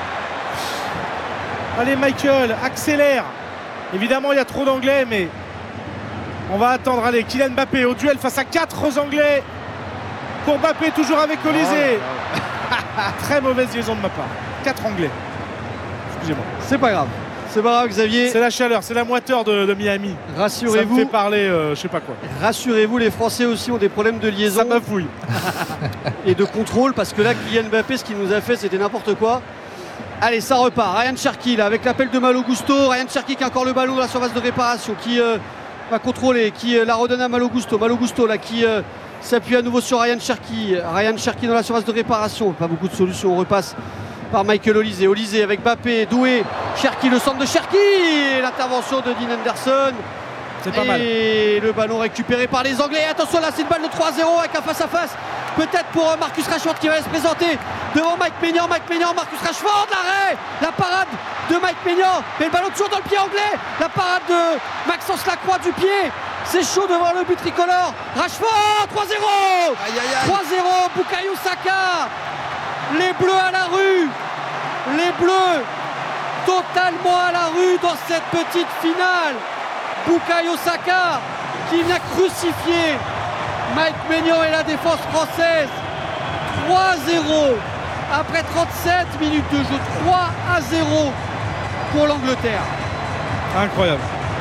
Allez, Michael, accélère. Évidemment, il y a trop d'Anglais, mais on va attendre. Allez, Kylian Mbappé au duel face à 4 Anglais. Pour Mbappé, toujours avec Olise. Très mauvaise liaison de ma part. 4 Anglais. Excusez-moi. C'est pas grave. C'est pas grave, Xavier. C'est la chaleur, c'est la moiteur de Miami. Rassurez-vous. Ça me fait parler, je sais pas quoi. Rassurez-vous, les Français aussi ont des problèmes de liaison. Ça m'affouille. Et de contrôle, parce que là, Kylian Mbappé, ce qu'il nous a fait, c'était n'importe quoi. Allez, ça repart. Ryan Cherki, là, avec l'appel de Malo Gusto. Ryan Cherki qui a encore le ballon dans la surface de réparation, qui va contrôler, qui la redonne à Malo Gusto. Malo Gusto, là, qui s'appuie à nouveau sur Ryan Cherki. Ryan Cherki dans la surface de réparation. Pas beaucoup de solutions. On repasse par Michael Olise. Olise avec Mbappé, Doué, Cherki, le centre de Cherki. L'intervention de Dean Henderson. C'est pas mal. Et le ballon récupéré par les Anglais. Et attention, là, c'est une balle de 3-0 avec un face-à-face. Peut-être pour Marcus Rashford qui va se présenter devant Mike Maignan. Marcus Rashford, l'arrêt, la parade de Mike Maignan. Mais le ballon toujours dans le pied anglais. La parade de Maxence Lacroix du pied. C'est chaud devant le but tricolore. Rashford, 3-0. 3-0, Bukayo Saka. Les Bleus à la rue. Les Bleus totalement à la rue dans cette petite finale. Bukayo Saka qui vient crucifier Mike Maignan et la défense française. 3-0 après 37 minutes de jeu. 3-0 pour l'Angleterre. Incroyable.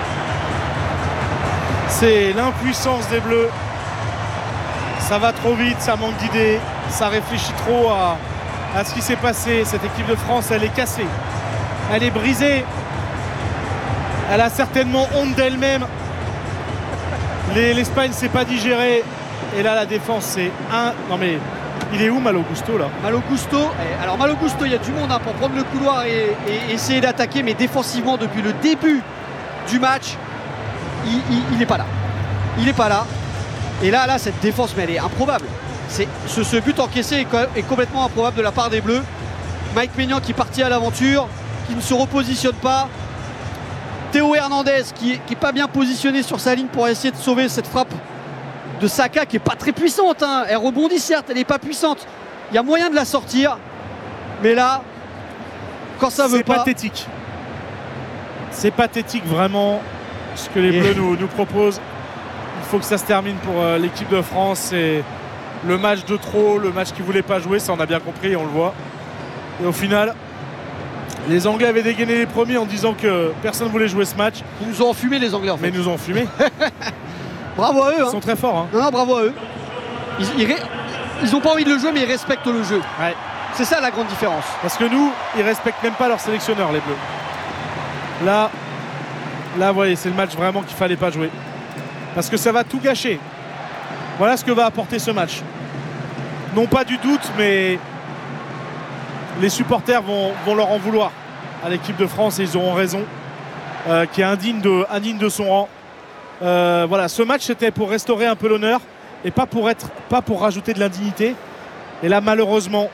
C'est l'impuissance des Bleus. Ça va trop vite, ça manque d'idées, ça réfléchit trop à ce qui s'est passé. Cette équipe de France, elle est cassée, elle est brisée, elle a certainement honte d'elle-même. L'Espagne ne s'est pas digérée. Et là, la défense, c'est un... Non mais, il est où Malo Gusto là? Malo Gusto, alors Malo Gusto, il y a du monde pour prendre le couloir et essayer d'attaquer, mais défensivement, depuis le début du match, il n'est pas là. Il n'est pas là. Et là, cette défense, mais elle est improbable. Ce but encaissé est complètement improbable de la part des Bleus. Mike Maignan qui partit à l'aventure, qui ne se repositionne pas. Théo Hernandez qui n'est pas bien positionné sur sa ligne pour essayer de sauver cette frappe de Saka qui n'est pas très puissante. Elle rebondit certes, elle n'est pas puissante. Il y a moyen de la sortir. Mais là, quand ça veut pas... C'est pathétique. C'est pathétique vraiment ce que les Bleus nous proposent. Il faut que ça se termine pour l'équipe de France. C'est le match de trop, le match qu'ils ne voulaient pas jouer. Ça on a bien compris et on le voit. Et au final... Les Anglais avaient dégainé les premiers en disant que personne ne voulait jouer ce match. Ils nous ont enfumé les Anglais en fait. Mais ils nous ont enfumé. Bravo à eux. Ils sont très forts. Non, bravo à eux. Ils n'ont pas envie de le jouer mais ils respectent le jeu. Ouais. C'est ça la grande différence. Parce que nous, ils respectent même pas leur sélectionneur, les Bleus. Là, vous voyez, c'est le match vraiment qu'il ne fallait pas jouer. Parce que ça va tout gâcher. Voilà ce que va apporter ce match. Non pas du doute, mais... les supporters vont leur en vouloir à l'équipe de France et ils auront raison, qui est indigne de son rang. Voilà, ce match c'était pour restaurer un peu l'honneur et pas pour rajouter de l'indignité. Et là malheureusement,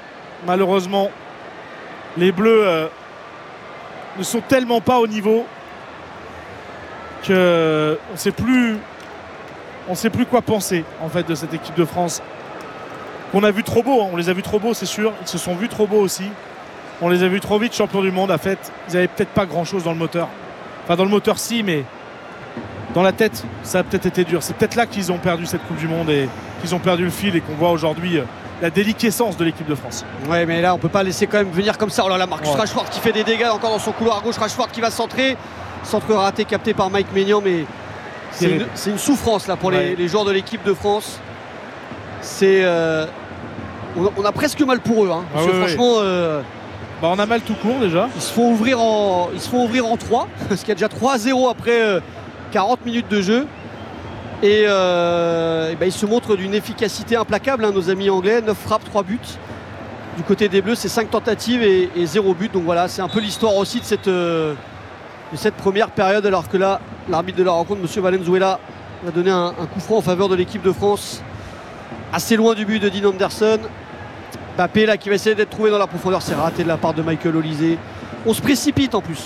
les Bleus ne sont tellement pas au niveau que on sait plus quoi penser en fait de cette équipe de France. On a vu trop beau, on les a vus trop beaux, c'est sûr. Ils se sont vus trop beaux aussi. On les a vus trop vite champions du monde. En fait, ils n'avaient peut-être pas grand-chose dans le moteur. Enfin, dans le moteur, si, mais dans la tête, ça a peut-être été dur. C'est peut-être là qu'ils ont perdu cette Coupe du Monde et qu'ils ont perdu le fil et qu'on voit aujourd'hui la déliquescence de l'équipe de France. Ouais, mais là on peut pas laisser quand même venir comme ça. Oh là là, Marcus Rashford qui fait des dégâts encore dans son couloir à gauche. Rashford qui va centrer. Centre raté capté par Mike Maignan, mais c'est une souffrance là pour les joueurs de l'équipe de France. C'est on a presque mal pour eux, hein, parce que franchement. On a mal tout court déjà. Ils se font ouvrir en 3, parce qu'il y a déjà 3-0 après 40 minutes de jeu. Et ils se montrent d'une efficacité implacable, hein, nos amis anglais. 9 frappes, 3 buts. Du côté des Bleus, c'est 5 tentatives et 0 but. Donc voilà, c'est un peu l'histoire aussi de cette première période. Alors que là, l'arbitre de la rencontre, M. Valenzuela, va donner un coup franc en faveur de l'équipe de France. Assez loin du but de Dean Anderson. Mbappé là qui va essayer d'être trouvé dans la profondeur, c'est raté de la part de Michael Olise. On se précipite en plus.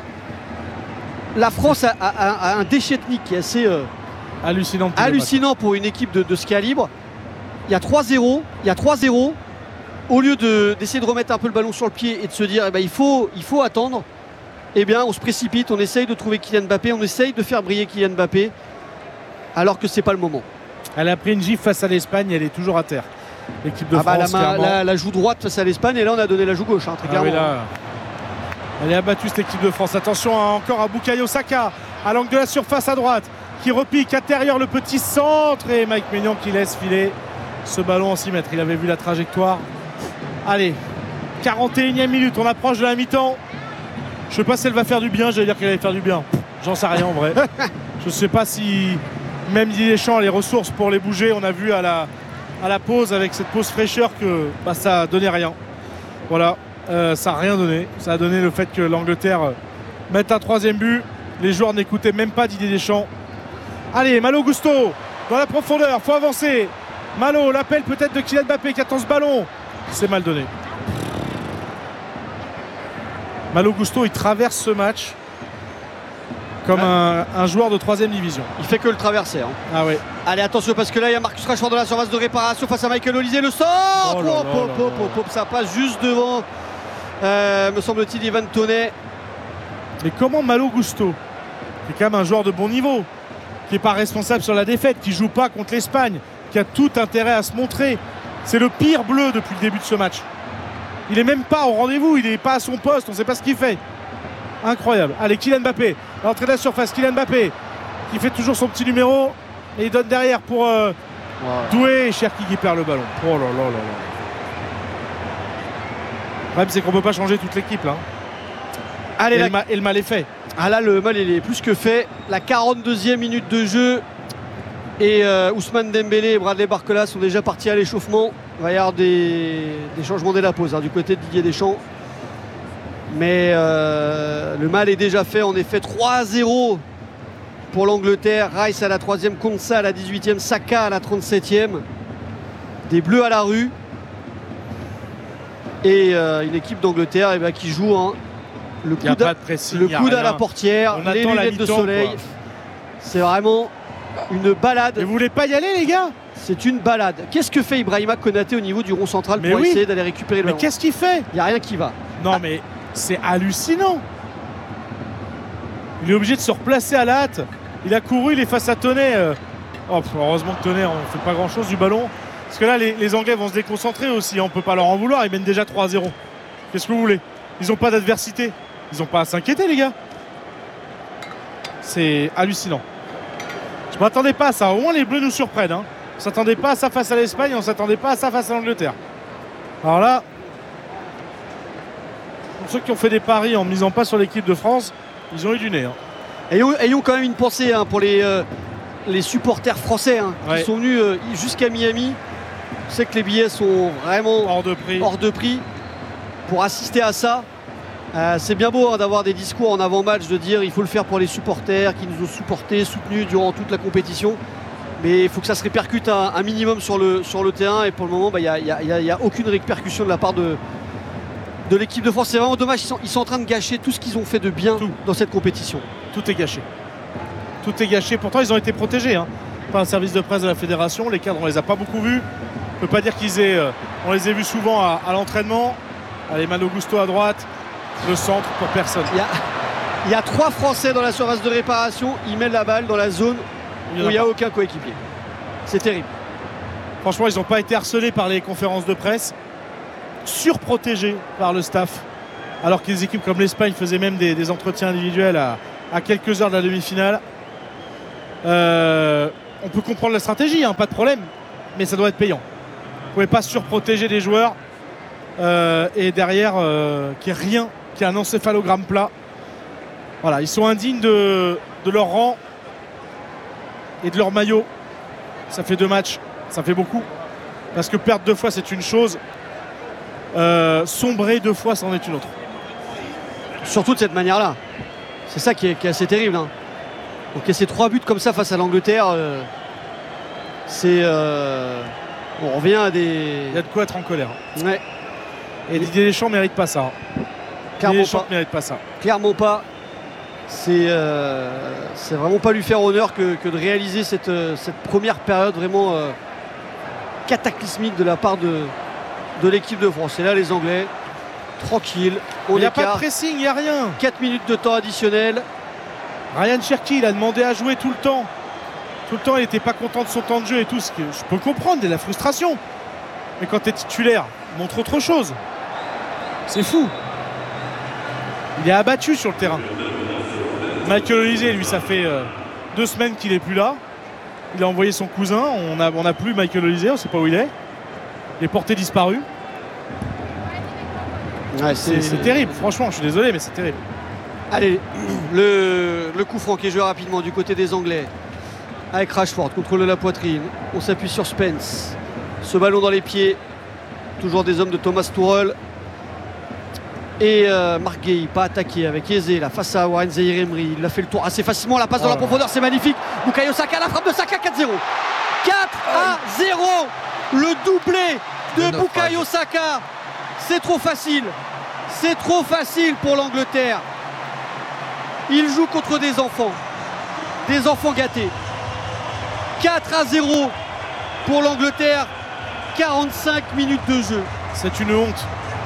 La France a un déchet ethnique qui est assez hallucinant pour une équipe de ce calibre. Il y a 3-0. Au lieu d'essayer de remettre un peu le ballon sur le pied et de se dire il faut attendre, on se précipite, on essaye de trouver Kylian Mbappé, on essaye de faire briller Kylian Mbappé, alors que c'est pas le moment. Elle a pris une gifle face à l'Espagne, elle est toujours à terre. L'équipe de France, la joue droite face à l'Espagne, et là on a donné la joue gauche, très clairement. Elle est abattue cette équipe de France. Attention encore à Bukayo Saka à l'angle de la surface à droite qui repique intérieur, le petit centre, et Mike Maignan qui laisse filer ce ballon en 6 mètres. Il avait vu la trajectoire. Allez, 41e minute, on approche de la mi-temps. Je sais pas si elle va faire du bien. J'allais dire qu'elle allait faire du bien, j'en sais rien en vrai. Je sais pas si même Didier Deschamps a les ressources pour les bouger. On a vu à la pause, avec cette pause fraîcheur, que ça a donné rien. Voilà, ça n'a rien donné. Ça a donné le fait que l'Angleterre mette un 3e but. Les joueurs n'écoutaient même pas Didier Deschamps. Allez, Malo Gusto dans la profondeur, faut avancer. Malo, l'appel peut-être de Kylian Mbappé qui attend ce ballon. C'est mal donné. Malo Gusto, il traverse ce match comme un joueur de 3e division. Il fait que le traverser. Ah ouais. Allez, attention, parce que là il y a Marcus Rashford dans la surface de réparation face à Michael Olise. Le centre, ça passe juste devant, me semble-t-il, Ivan Toney. Mais comment Malo Gusto, qui est quand même un joueur de bon niveau, qui n'est pas responsable sur la défaite, qui ne joue pas contre l'Espagne, qui a tout intérêt à se montrer, c'est le pire bleu depuis le début de ce match. Il n'est même pas au rendez-vous, il n'est pas à son poste, on ne sait pas ce qu'il fait. Incroyable. Allez, Kylian Mbappé, l'entrée de la surface, Kylian Mbappé qui fait toujours son petit numéro et il donne derrière pour Doué, et Cherki qui perd le ballon. Oh là là là là. Le problème, c'est qu'on ne peut pas changer toute l'équipe là. Allez, et le mal est fait. Ah là, le mal il est plus que fait. La 42e minute de jeu et Ousmane Dembélé et Bradley Barcola sont déjà partis à l'échauffement. Il va y avoir des changements dès la pause du côté de Didier Deschamps. Mais le mal est déjà fait. En effet, 3-0 pour l'Angleterre. Rice à la 3e, Konsa à la 18e, Saka à la 37e. Des Bleus à la rue. Et une équipe d'Angleterre qui joue le coude à la portière, les lunettes de soleil. C'est vraiment une balade. Mais vous voulez pas y aller, les gars? C'est une balade. Qu'est-ce que fait Ibrahima Konaté au niveau du rond central pour essayer d'aller récupérer le ballon? Mais qu'est-ce qu'il fait? Il n'y a rien qui va. Non, mais c'est hallucinant. Il est obligé de se replacer à la hâte. Il a couru, il est face à Toney. Heureusement que Toney, on ne fait pas grand-chose du ballon. Parce que là, les Anglais vont se déconcentrer aussi. On ne peut pas leur en vouloir. Ils mènent déjà 3-0. Qu'est-ce que vous voulez? Ils n'ont pas d'adversité. Ils n'ont pas à s'inquiéter, les gars. C'est hallucinant. Je ne m'attendais pas à ça. Au moins, les Bleus nous surprennent. On ne s'attendait pas à ça face à l'Espagne. On ne s'attendait pas à ça face à l'Angleterre. Alors là, pour ceux qui ont fait des paris en ne misant pas sur l'équipe de France, ils ont eu du nez. Ayons quand même une pensée pour les supporters français qui sont venus jusqu'à Miami. Je sais que les billets sont vraiment hors de prix pour assister à ça. C'est bien beau d'avoir des discours en avant-match, de dire il faut le faire pour les supporters qui nous ont supportés, soutenus durant toute la compétition. Mais il faut que ça se répercute un minimum sur le terrain. Et pour le moment, il n'y a aucune répercussion de la part de l'équipe de France. C'est vraiment dommage. Ils sont en train de gâcher tout ce qu'ils ont fait de bien dans cette compétition. Tout est gâché. Tout est gâché. Pourtant, ils ont été protégés par un service de presse de la fédération. Les cadres, on les a pas beaucoup vus. On ne peut pas dire on les a vus souvent à l'entraînement. Allez, Malo Gusto à droite. Le centre pour personne. Il y a 3 Français dans la surface de réparation. Ils mettent la balle dans la zone où il n'y a aucun coéquipier. C'est terrible. Franchement, ils n'ont pas été harcelés par les conférences de presse, surprotégés par le staff, alors que les équipes comme l'Espagne faisaient même des entretiens individuels à quelques heures de la demi-finale. On peut comprendre la stratégie, hein, pas de problème, mais ça doit être payant. Vous ne pouvez pas surprotéger des joueurs et derrière qu'il n'y ait rien, qu'il y ait un encéphalogramme plat. Voilà, ils sont indignes de leur rang et de leur maillot. Ça fait 2 matchs, ça fait beaucoup. Parce que perdre 2 fois, c'est une chose. Sombrer 2 fois, c'en est une autre. Surtout de cette manière-là. C'est ça qui est assez terrible. Hein. Donc ces 3 buts comme ça face à l'Angleterre, on revient à des... Il y a de quoi être en colère. Ouais. Et Didier Deschamps ne mérite pas ça. Clairement pas. Mérite pas ça. Clairement pas. C'est vraiment pas lui faire honneur que de réaliser cette première période vraiment cataclysmique de la part de l'équipe de France. Et là, les Anglais, tranquilles, il n'y a pas de pressing, il n'y a rien. 4 minutes de temps additionnel. Ryan Cherki, il a demandé à jouer tout le temps. Tout le temps, il n'était pas content de son temps de jeu et tout. Ce que je peux comprendre, de la frustration. Mais quand tu es titulaire, montre autre chose. C'est fou. Il est abattu sur le terrain. Michael Olise, lui, ça fait 2 semaines qu'il n'est plus là. Il a envoyé son cousin. On n'a plus Michael Olise, on ne sait pas où il est. Il est porté disparu. Ouais, c'est terrible, franchement, je suis désolé, mais c'est terrible. Allez, le coup franc qui est joué rapidement du côté des Anglais. Avec Rashford, contrôle de la poitrine. On s'appuie sur Spence. Ce ballon dans les pieds. Toujours des hommes de Thomas Tuchel. Et Marc Guéhi, pas attaqué avec Eze là face à Warren Zaïre-Emery. Il a fait le tour assez facilement. La passe dans la profondeur, c'est magnifique. Bukayo Saka, la frappe de Saka, 4-0. 4-0. Le doublé de Bukayo Saka. C'est trop facile. C'est trop facile pour l'Angleterre. Il joue contre des enfants gâtés. 4-0 pour l'Angleterre. 45 minutes de jeu. C'est une honte.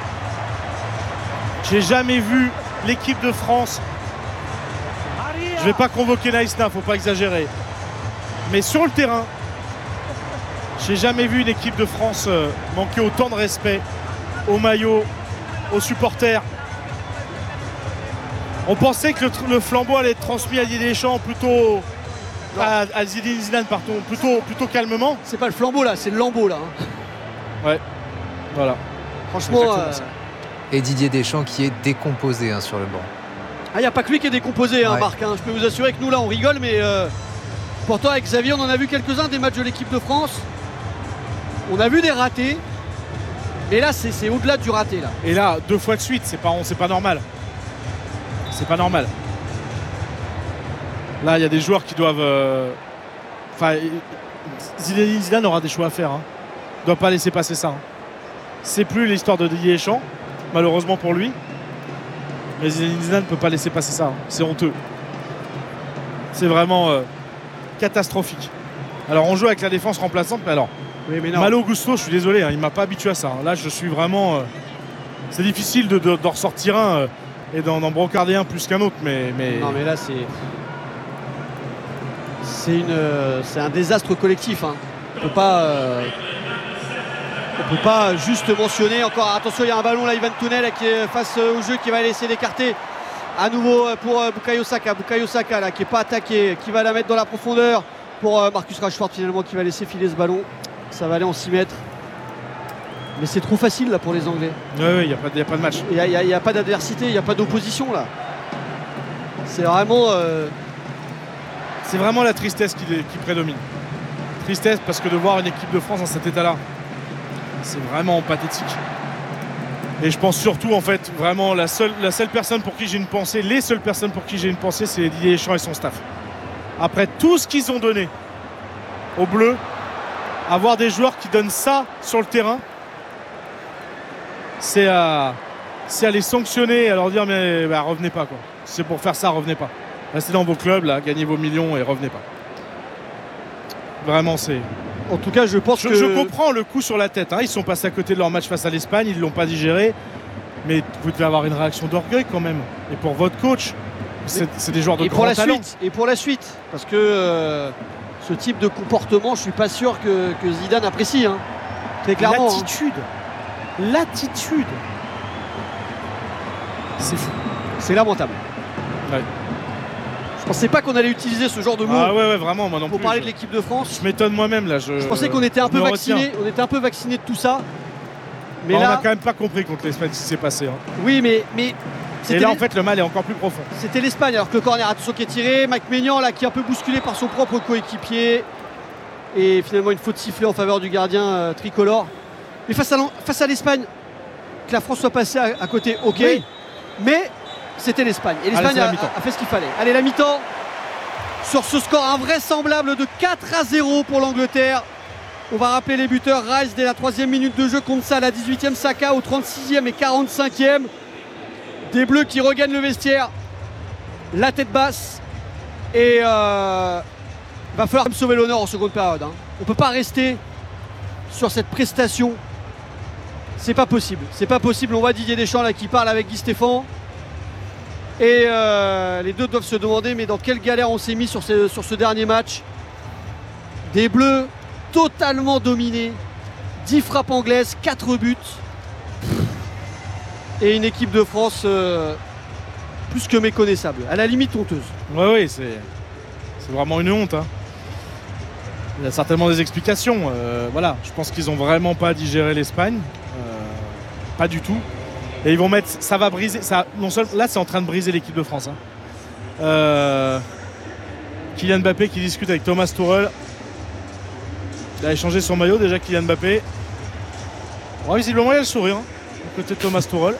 J'ai jamais vu l'équipe de France. Je vais pas convoquer Naïsna, faut pas exagérer. Mais sur le terrain, j'ai jamais vu une équipe de France manquer autant de respect au maillot, aux supporters. On pensait que le flambeau allait être transmis à Didier Deschamps plutôt à Zinedine Zidane, pardon, plutôt calmement. C'est pas le flambeau là, c'est le lambeau là. Ouais, voilà. Franchement. Et Didier Deschamps qui est décomposé sur le banc. Il n'y a pas que lui qui est décomposé, Marc. Je peux vous assurer que nous là on rigole, mais pourtant avec Xavier on en a vu quelques-uns des matchs de l'équipe de France. On a vu des ratés. Et là c'est au-delà du raté là. Et là, 2 fois de suite, c'est pas normal. C'est pas normal. Là, il y a des joueurs qui doivent. Zidane aura des choix à faire. Il ne doit pas laisser passer ça. C'est plus l'histoire de Didier Deschamps, malheureusement pour lui. Mais Zidane ne peut pas laisser passer ça. C'est honteux. C'est vraiment catastrophique. Alors, on joue avec la défense remplaçante, mais alors. Oui, mais Malo Gusto, je suis désolé, il ne m'a pas habitué à ça. Là, je suis vraiment. C'est difficile d'en ressortir un et d'en brocarder un plus qu'un autre, mais. Non, mais là, c'est un désastre collectif. On peut pas juste mentionner encore. Attention, il y a un ballon là, Ivan Tunnel qui est face au jeu, qui va laisser d'écarter à nouveau pour Bukayo Saka. Bukayo Saka là, qui n'est pas attaqué, qui va la mettre dans la profondeur pour Marcus Rashford finalement, qui va laisser filer ce ballon. Ça va aller en 6 mètres. Mais c'est trop facile là pour les Anglais. Oui, il n'y a pas de match. Il n'y a pas d'adversité, il n'y a pas d'opposition là. C'est vraiment. C'est vraiment la tristesse qui prédomine. Tristesse parce que de voir une équipe de France dans cet état-là, c'est vraiment pathétique. Et je pense surtout, en fait, vraiment la seule personne pour qui j'ai une pensée, les seules personnes pour qui j'ai une pensée, c'est Didier Deschamps et son staff. Après tout ce qu'ils ont donné aux Bleus, avoir des joueurs qui donnent ça sur le terrain, c'est à les sanctionner, à leur dire mais revenez pas quoi. Si c'est pour faire ça, revenez pas. Restez dans vos clubs, là, gagnez vos millions et revenez pas. Vraiment, c'est. En tout cas, je pense que. Je comprends le coup sur la tête. Ils sont passés à côté de leur match face à l'Espagne, ils ne l'ont pas digéré. Mais vous devez avoir une réaction d'orgueil quand même. Et pour votre coach, c'est des joueurs de grand talent. Et pour la suite, parce que ce type de comportement, je suis pas sûr que Zidane apprécie, hein. Très clairement. L'attitude. C'est fou. C'est lamentable. Ouais. Je pensais pas qu'on allait utiliser ce genre de mots ouais, vraiment, moi non pour plus. parler de l'équipe de France. Je m'étonne moi-même là. Je pensais qu'on était un peu vaccinés. On était un peu vaccinés de tout ça. Mais là, là, on n'a quand même pas compris contre l'Espagne ce qui s'est passé. Hein. Oui, mais et là, en fait, le mal est encore plus profond. C'était l'Espagne, alors que le corner attention qui est tiré. Mike Maignan là qui est un peu bousculé par son propre coéquipier. Et finalement une faute sifflée en faveur du gardien tricolore. Mais face à l'Espagne, que la France soit passée à côté, ok. Oui. Mais c'était l'Espagne. Et l'Espagne a fait ce qu'il fallait. Allez, la mi-temps. Sur ce score invraisemblable de 4-0 pour l'Angleterre. On va rappeler les buteurs. Rice dès la 3e minute de jeu contre ça, la 18e Saka au 36e et 45e. Des Bleus qui regagnent le vestiaire. La tête basse. Et va falloir sauver l'honneur en seconde période. Hein. On ne peut pas rester sur cette prestation. C'est pas possible. C'est pas possible. On voit Didier Deschamps là qui parle avec Guy Stéphane. Et les deux doivent se demander mais dans quelle galère on s'est mis sur ce dernier match. Des Bleus totalement dominés. 10 frappes anglaises, 4 buts. Et une équipe de France plus que méconnaissable. À la limite honteuse. Oui, c'est vraiment une honte. Hein. Il y a certainement des explications. Voilà, je pense qu'ils n'ont vraiment pas digéré l'Espagne. Pas du tout. Et ils vont mettre. Ça va briser. Ça, non seulement, là, c'est en train de briser l'équipe de France. Hein. Kylian Mbappé qui discute avec Thomas Tuchel. Il a échangé son maillot déjà, Kylian Mbappé. Bon, visiblement, il y a le sourire. Hein, du côté de Thomas Tuchel.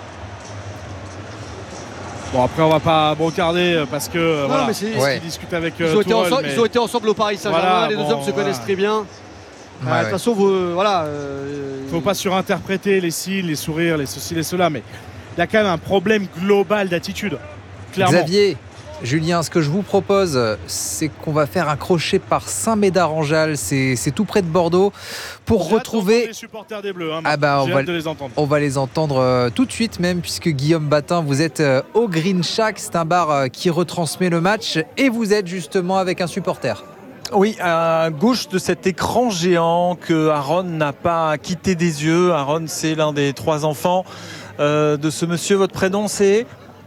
Bon, après, on va pas brocarder parce que non, voilà, mais ils discutent avec ils ont été ensemble au Paris Saint-Germain. Voilà, les deux hommes se connaissent très bien. De toute façon, voilà. Faut pas surinterpréter les signes, les sourires, les ceci, les cela, mais il y a quand même un problème global d'attitude. Clairement. Xavier, Julien, ce que je vous propose, c'est qu'on va faire un crochet par Saint-Médard-en-Jalles, c'est tout près de Bordeaux, pour retrouver les supporters des Bleus. Hein, on de les entendre. On va les entendre tout de suite même, puisque Guillaume Batin, vous êtes au Green Shack, c'est un bar qui retransmet le match, et vous êtes justement avec un supporter. Oui, à gauche de cet écran géant que Aaron n'a pas quitté des yeux. Aaron, c'est l'un des 3 enfants de ce monsieur. Votre prénom, c'est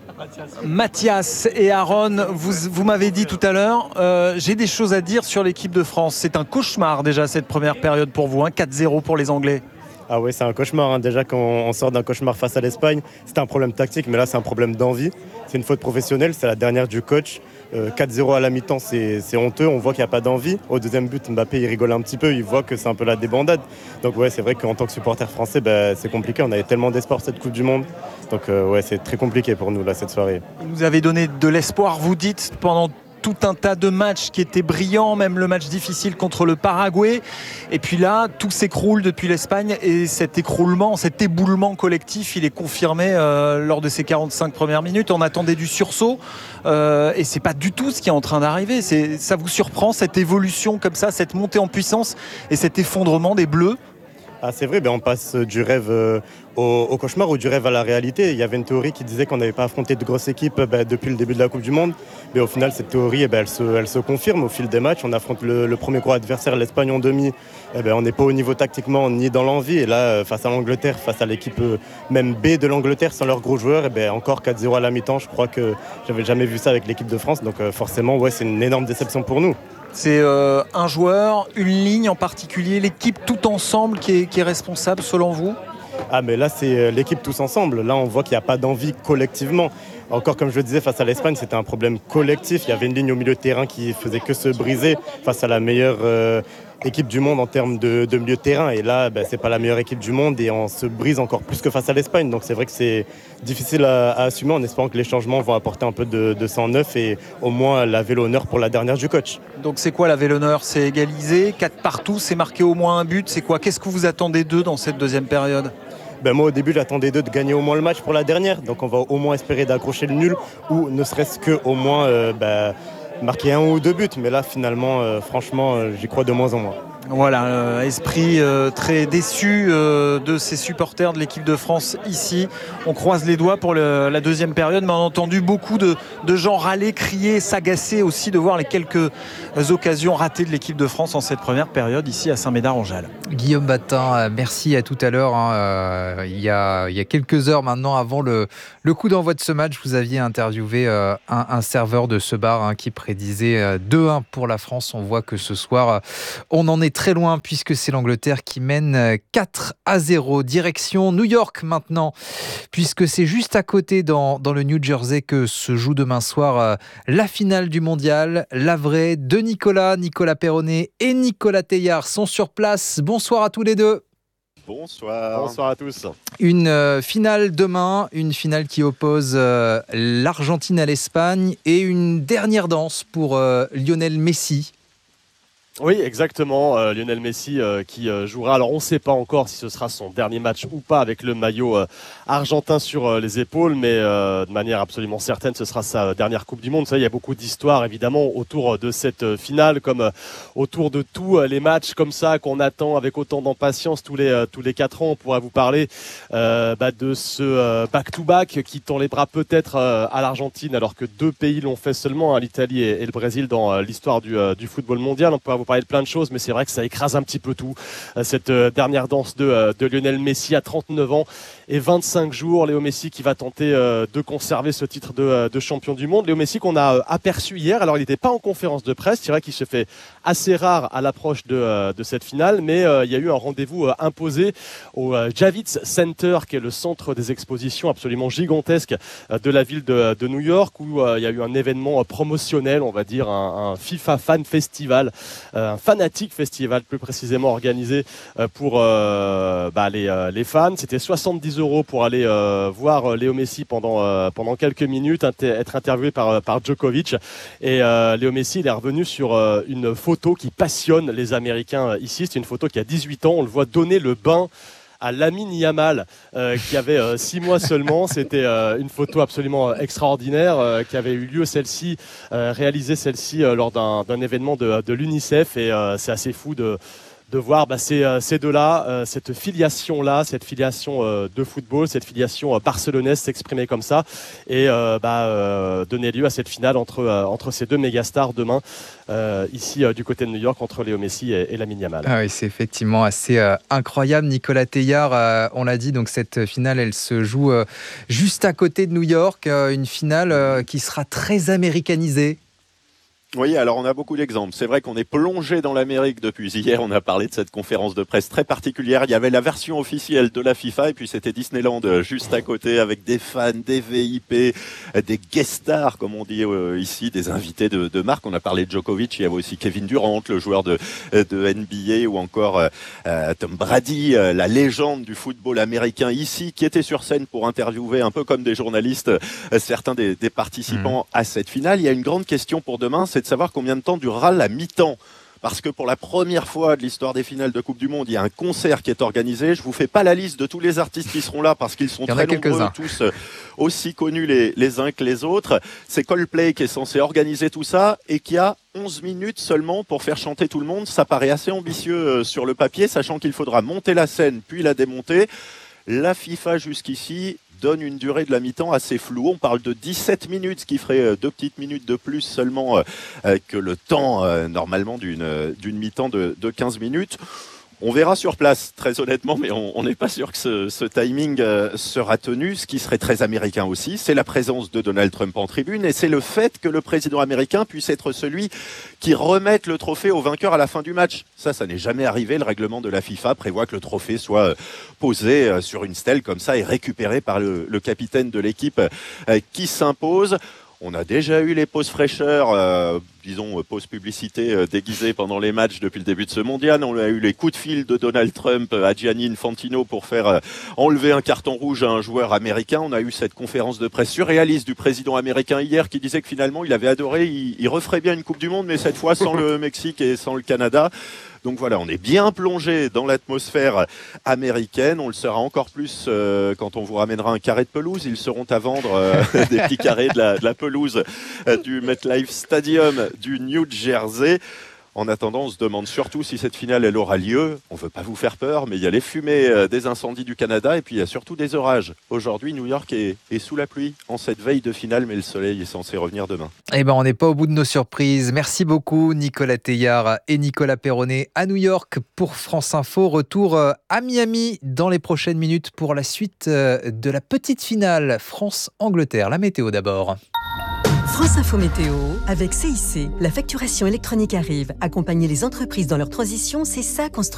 Mathias. Et Aaron, vous m'avez dit tout à l'heure, j'ai des choses à dire sur l'équipe de France. C'est un cauchemar déjà cette première période pour vous, hein, 4-0 pour les Anglais. Ah oui, c'est un cauchemar. Hein. Déjà, quand on sort d'un cauchemar face à l'Espagne, c'était un problème tactique, mais là, c'est un problème d'envie. C'est une faute professionnelle, c'est la dernière du coach. 4-0 à la mi-temps, c'est honteux. On voit qu'il n'y a pas d'envie. Au deuxième but, Mbappé, il rigole un petit peu. Il voit que c'est un peu la débandade. Donc, ouais, c'est vrai qu'en tant que supporter français, c'est compliqué. On avait tellement d'espoir cette Coupe du Monde. Donc, ouais, c'est très compliqué pour nous, là, cette soirée. Vous avez donné de l'espoir, vous dites, pendant tout un tas de matchs qui étaient brillants, même le match difficile contre le Paraguay. Et puis là, tout s'écroule depuis l'Espagne et cet écroulement, cet éboulement collectif, il est confirmé lors de ces 45 premières minutes. On attendait du sursaut et c'est pas du tout ce qui est en train d'arriver. Ça vous surprend, cette évolution comme ça, cette montée en puissance et cet effondrement des Bleus? Ah, c'est vrai, on passe du rêve au cauchemar ou du rêve à la réalité. Il y avait une théorie qui disait qu'on n'avait pas affronté de grosses équipes depuis le début de la Coupe du Monde. Mais au final, cette théorie, elle se confirme au fil des matchs. On affronte le premier gros adversaire, l'Espagne en demi. On n'est pas au niveau tactiquement ni dans l'envie. Et là, face à l'Angleterre, face à l'équipe même B de l'Angleterre, sans leurs gros joueurs, encore 4-0 à la mi-temps. Je crois que j'avais jamais vu ça avec l'équipe de France. Donc forcément, ouais, c'est une énorme déception pour nous. C'est un joueur, une ligne en particulier, l'équipe tout ensemble qui est responsable selon vous? Ah, mais là, c'est l'équipe tous ensemble. Là, on voit qu'il n'y a pas d'envie collectivement. Encore, comme je le disais, face à l'Espagne, c'était un problème collectif. Il y avait une ligne au milieu de terrain qui faisait que se briser face à la meilleure équipe du monde en termes de milieu de terrain. Et là, c'est pas la meilleure équipe du monde et on se brise encore plus que face à l'Espagne. Donc c'est vrai que c'est difficile à assumer en espérant que les changements vont apporter un peu de sang neuf et au moins laver l'honneur pour la dernière du coach. Donc c'est quoi laver l'honneur? C'est égalisé, 4 partout, c'est marqué au moins un but. C'est quoi? Qu'est-ce que vous attendez d'eux dans cette deuxième période? Moi au début j'attendais d'eux de gagner au moins le match pour la dernière. Donc on va au moins espérer d'accrocher le nul ou ne serait-ce que au moins marquer 1 ou 2 buts. Mais là finalement franchement j'y crois de moins en moins. Voilà, esprit très déçu de ces supporters de l'équipe de France ici. On croise les doigts pour la deuxième période, mais on a entendu beaucoup de gens râler, crier, s'agacer aussi de voir les quelques occasions ratées de l'équipe de France en cette première période ici à Saint-Médard-en-Jalles. Guillaume Batin, merci, à tout à l'heure. Il y a quelques heures maintenant avant le coup d'envoi de ce match, vous aviez interviewé un serveur de ce bar qui prédisait 2-1 pour la France. On voit que ce soir, on en est très loin puisque c'est l'Angleterre qui mène 4-0. Direction New York maintenant, puisque c'est juste à côté dans le New Jersey que se joue demain soir la finale du mondial. La vraie de Nicolas Perronnet et Nicolas Teillard sont sur place. Bonsoir à tous les deux. Bonsoir. Bonsoir à tous. Une finale demain, une finale qui oppose l'Argentine à l'Espagne et une dernière danse pour Lionel Messi. Oui, exactement. Lionel Messi qui jouera. Alors, on ne sait pas encore si ce sera son dernier match ou pas avec le maillot argentin sur les épaules, mais de manière absolument certaine, ce sera sa dernière Coupe du Monde. Vous savez, il y a beaucoup d'histoires, évidemment, autour de cette finale, comme autour de tous les matchs comme ça qu'on attend avec autant d'impatience tous les 4 ans. On pourra vous parler de ce back-to-back qui tend les bras peut-être à l'Argentine, alors que 2 pays l'ont fait seulement, l'Italie et le Brésil, dans l'histoire du football mondial. On pourra vous parler de plein de choses, mais c'est vrai que ça écrase un petit peu tout. Cette dernière danse de Lionel Messi à 39 ans et 25 jours. Léo Messi qui va tenter de conserver ce titre de champion du monde. Léo Messi qu'on a aperçu hier. Alors, il n'était pas en conférence de presse. C'est vrai qu'il se fait assez rare à l'approche de cette finale, mais il y a eu un rendez-vous imposé au Javits Center, qui est le centre des expositions absolument gigantesque de la ville de New York, où il y a eu un événement promotionnel, on va dire, un FIFA Fan Festival, un Fanatic Festival plus précisément, organisé pour les fans. C'était 70 € pour aller voir Léo Messi pendant quelques minutes, être interviewé par Djokovic. Et Léo Messi, il est revenu sur une photo qui passionne les Américains ici. C'est une photo qui a 18 ans. On le voit donner le bain à Lamine Yamal, qui avait 6 mois seulement. C'était une photo absolument extraordinaire qui avait eu lieu, réalisée lors d'un événement de l'UNICEF. Et c'est assez fou de voir ces deux-là, cette filiation-là, cette filiation de football, cette filiation barcelonaise s'exprimer comme ça et donner lieu à cette finale entre ces 2 mégastars demain, ici du côté de New York, entre Léo Messi et Lamine Yamal. Ah oui, c'est effectivement assez incroyable. Nicolas Teillard, on l'a dit, donc cette finale, elle se joue juste à côté de New York, une finale qui sera très américanisée. Oui, alors on a beaucoup d'exemples. C'est vrai qu'on est plongé dans l'Amérique depuis hier. On a parlé de cette conférence de presse très particulière. Il y avait la version officielle de la FIFA et puis c'était Disneyland juste à côté avec des fans, des VIP, des guest stars, comme on dit ici, des invités de marque. On a parlé de Djokovic, il y avait aussi Kevin Durant, le joueur de NBA, ou encore Tom Brady, la légende du football américain ici, qui était sur scène pour interviewer un peu comme des journalistes certains des participants à cette finale. Il y a une grande question pour demain, c'est de savoir combien de temps durera la mi-temps. Parce que pour la première fois de l'histoire des finales de Coupe du Monde, il y a un concert qui est organisé. Je vous fais pas la liste de tous les artistes qui seront là parce qu'ils sont très nombreux, tous aussi connus les uns que les autres. C'est Coldplay qui est censé organiser tout ça et qui a 11 minutes seulement pour faire chanter tout le monde. Ça paraît assez ambitieux sur le papier, sachant qu'il faudra monter la scène puis la démonter. La FIFA jusqu'ici donne une durée de la mi-temps assez floue. On parle de 17 minutes, ce qui ferait 2 petites minutes de plus seulement que le temps normalement d'une mi-temps de 15 minutes. On verra sur place, très honnêtement, mais on n'est pas sûr que ce timing sera tenu. Ce qui serait très américain aussi, c'est la présence de Donald Trump en tribune et c'est le fait que le président américain puisse être celui qui remette le trophée au vainqueur à la fin du match. Ça n'est jamais arrivé. Le règlement de la FIFA prévoit que le trophée soit posé sur une stèle comme ça et récupéré par le capitaine de l'équipe qui s'impose. On a déjà eu les pauses fraîcheurs, pauses publicité déguisées pendant les matchs depuis le début de ce mondial. On a eu les coups de fil de Donald Trump à Gianni Infantino pour faire enlever un carton rouge à un joueur américain. On a eu cette conférence de presse surréaliste du président américain hier qui disait que finalement il avait adoré, il referait bien une Coupe du Monde, mais cette fois sans le Mexique et sans le Canada. Donc voilà, on est bien plongé dans l'atmosphère américaine. On le sera encore plus quand on vous ramènera un carré de pelouse. Ils seront à vendre des petits carrés de la pelouse du MetLife Stadium du New Jersey. En attendant, on se demande surtout si cette finale elle aura lieu. On ne veut pas vous faire peur, mais il y a les fumées des incendies du Canada et puis il y a surtout des orages. Aujourd'hui, New York est sous la pluie en cette veille de finale, mais le soleil est censé revenir demain. Eh ben, on n'est pas au bout de nos surprises. Merci beaucoup Nicolas Teillard et Nicolas Perronnet à New York pour France Info. Retour à Miami dans les prochaines minutes pour la suite de la petite finale France-Angleterre. La météo d'abord. France Info Météo avec CIC. La facturation électronique arrive. Accompagner les entreprises dans leur transition, c'est ça construire.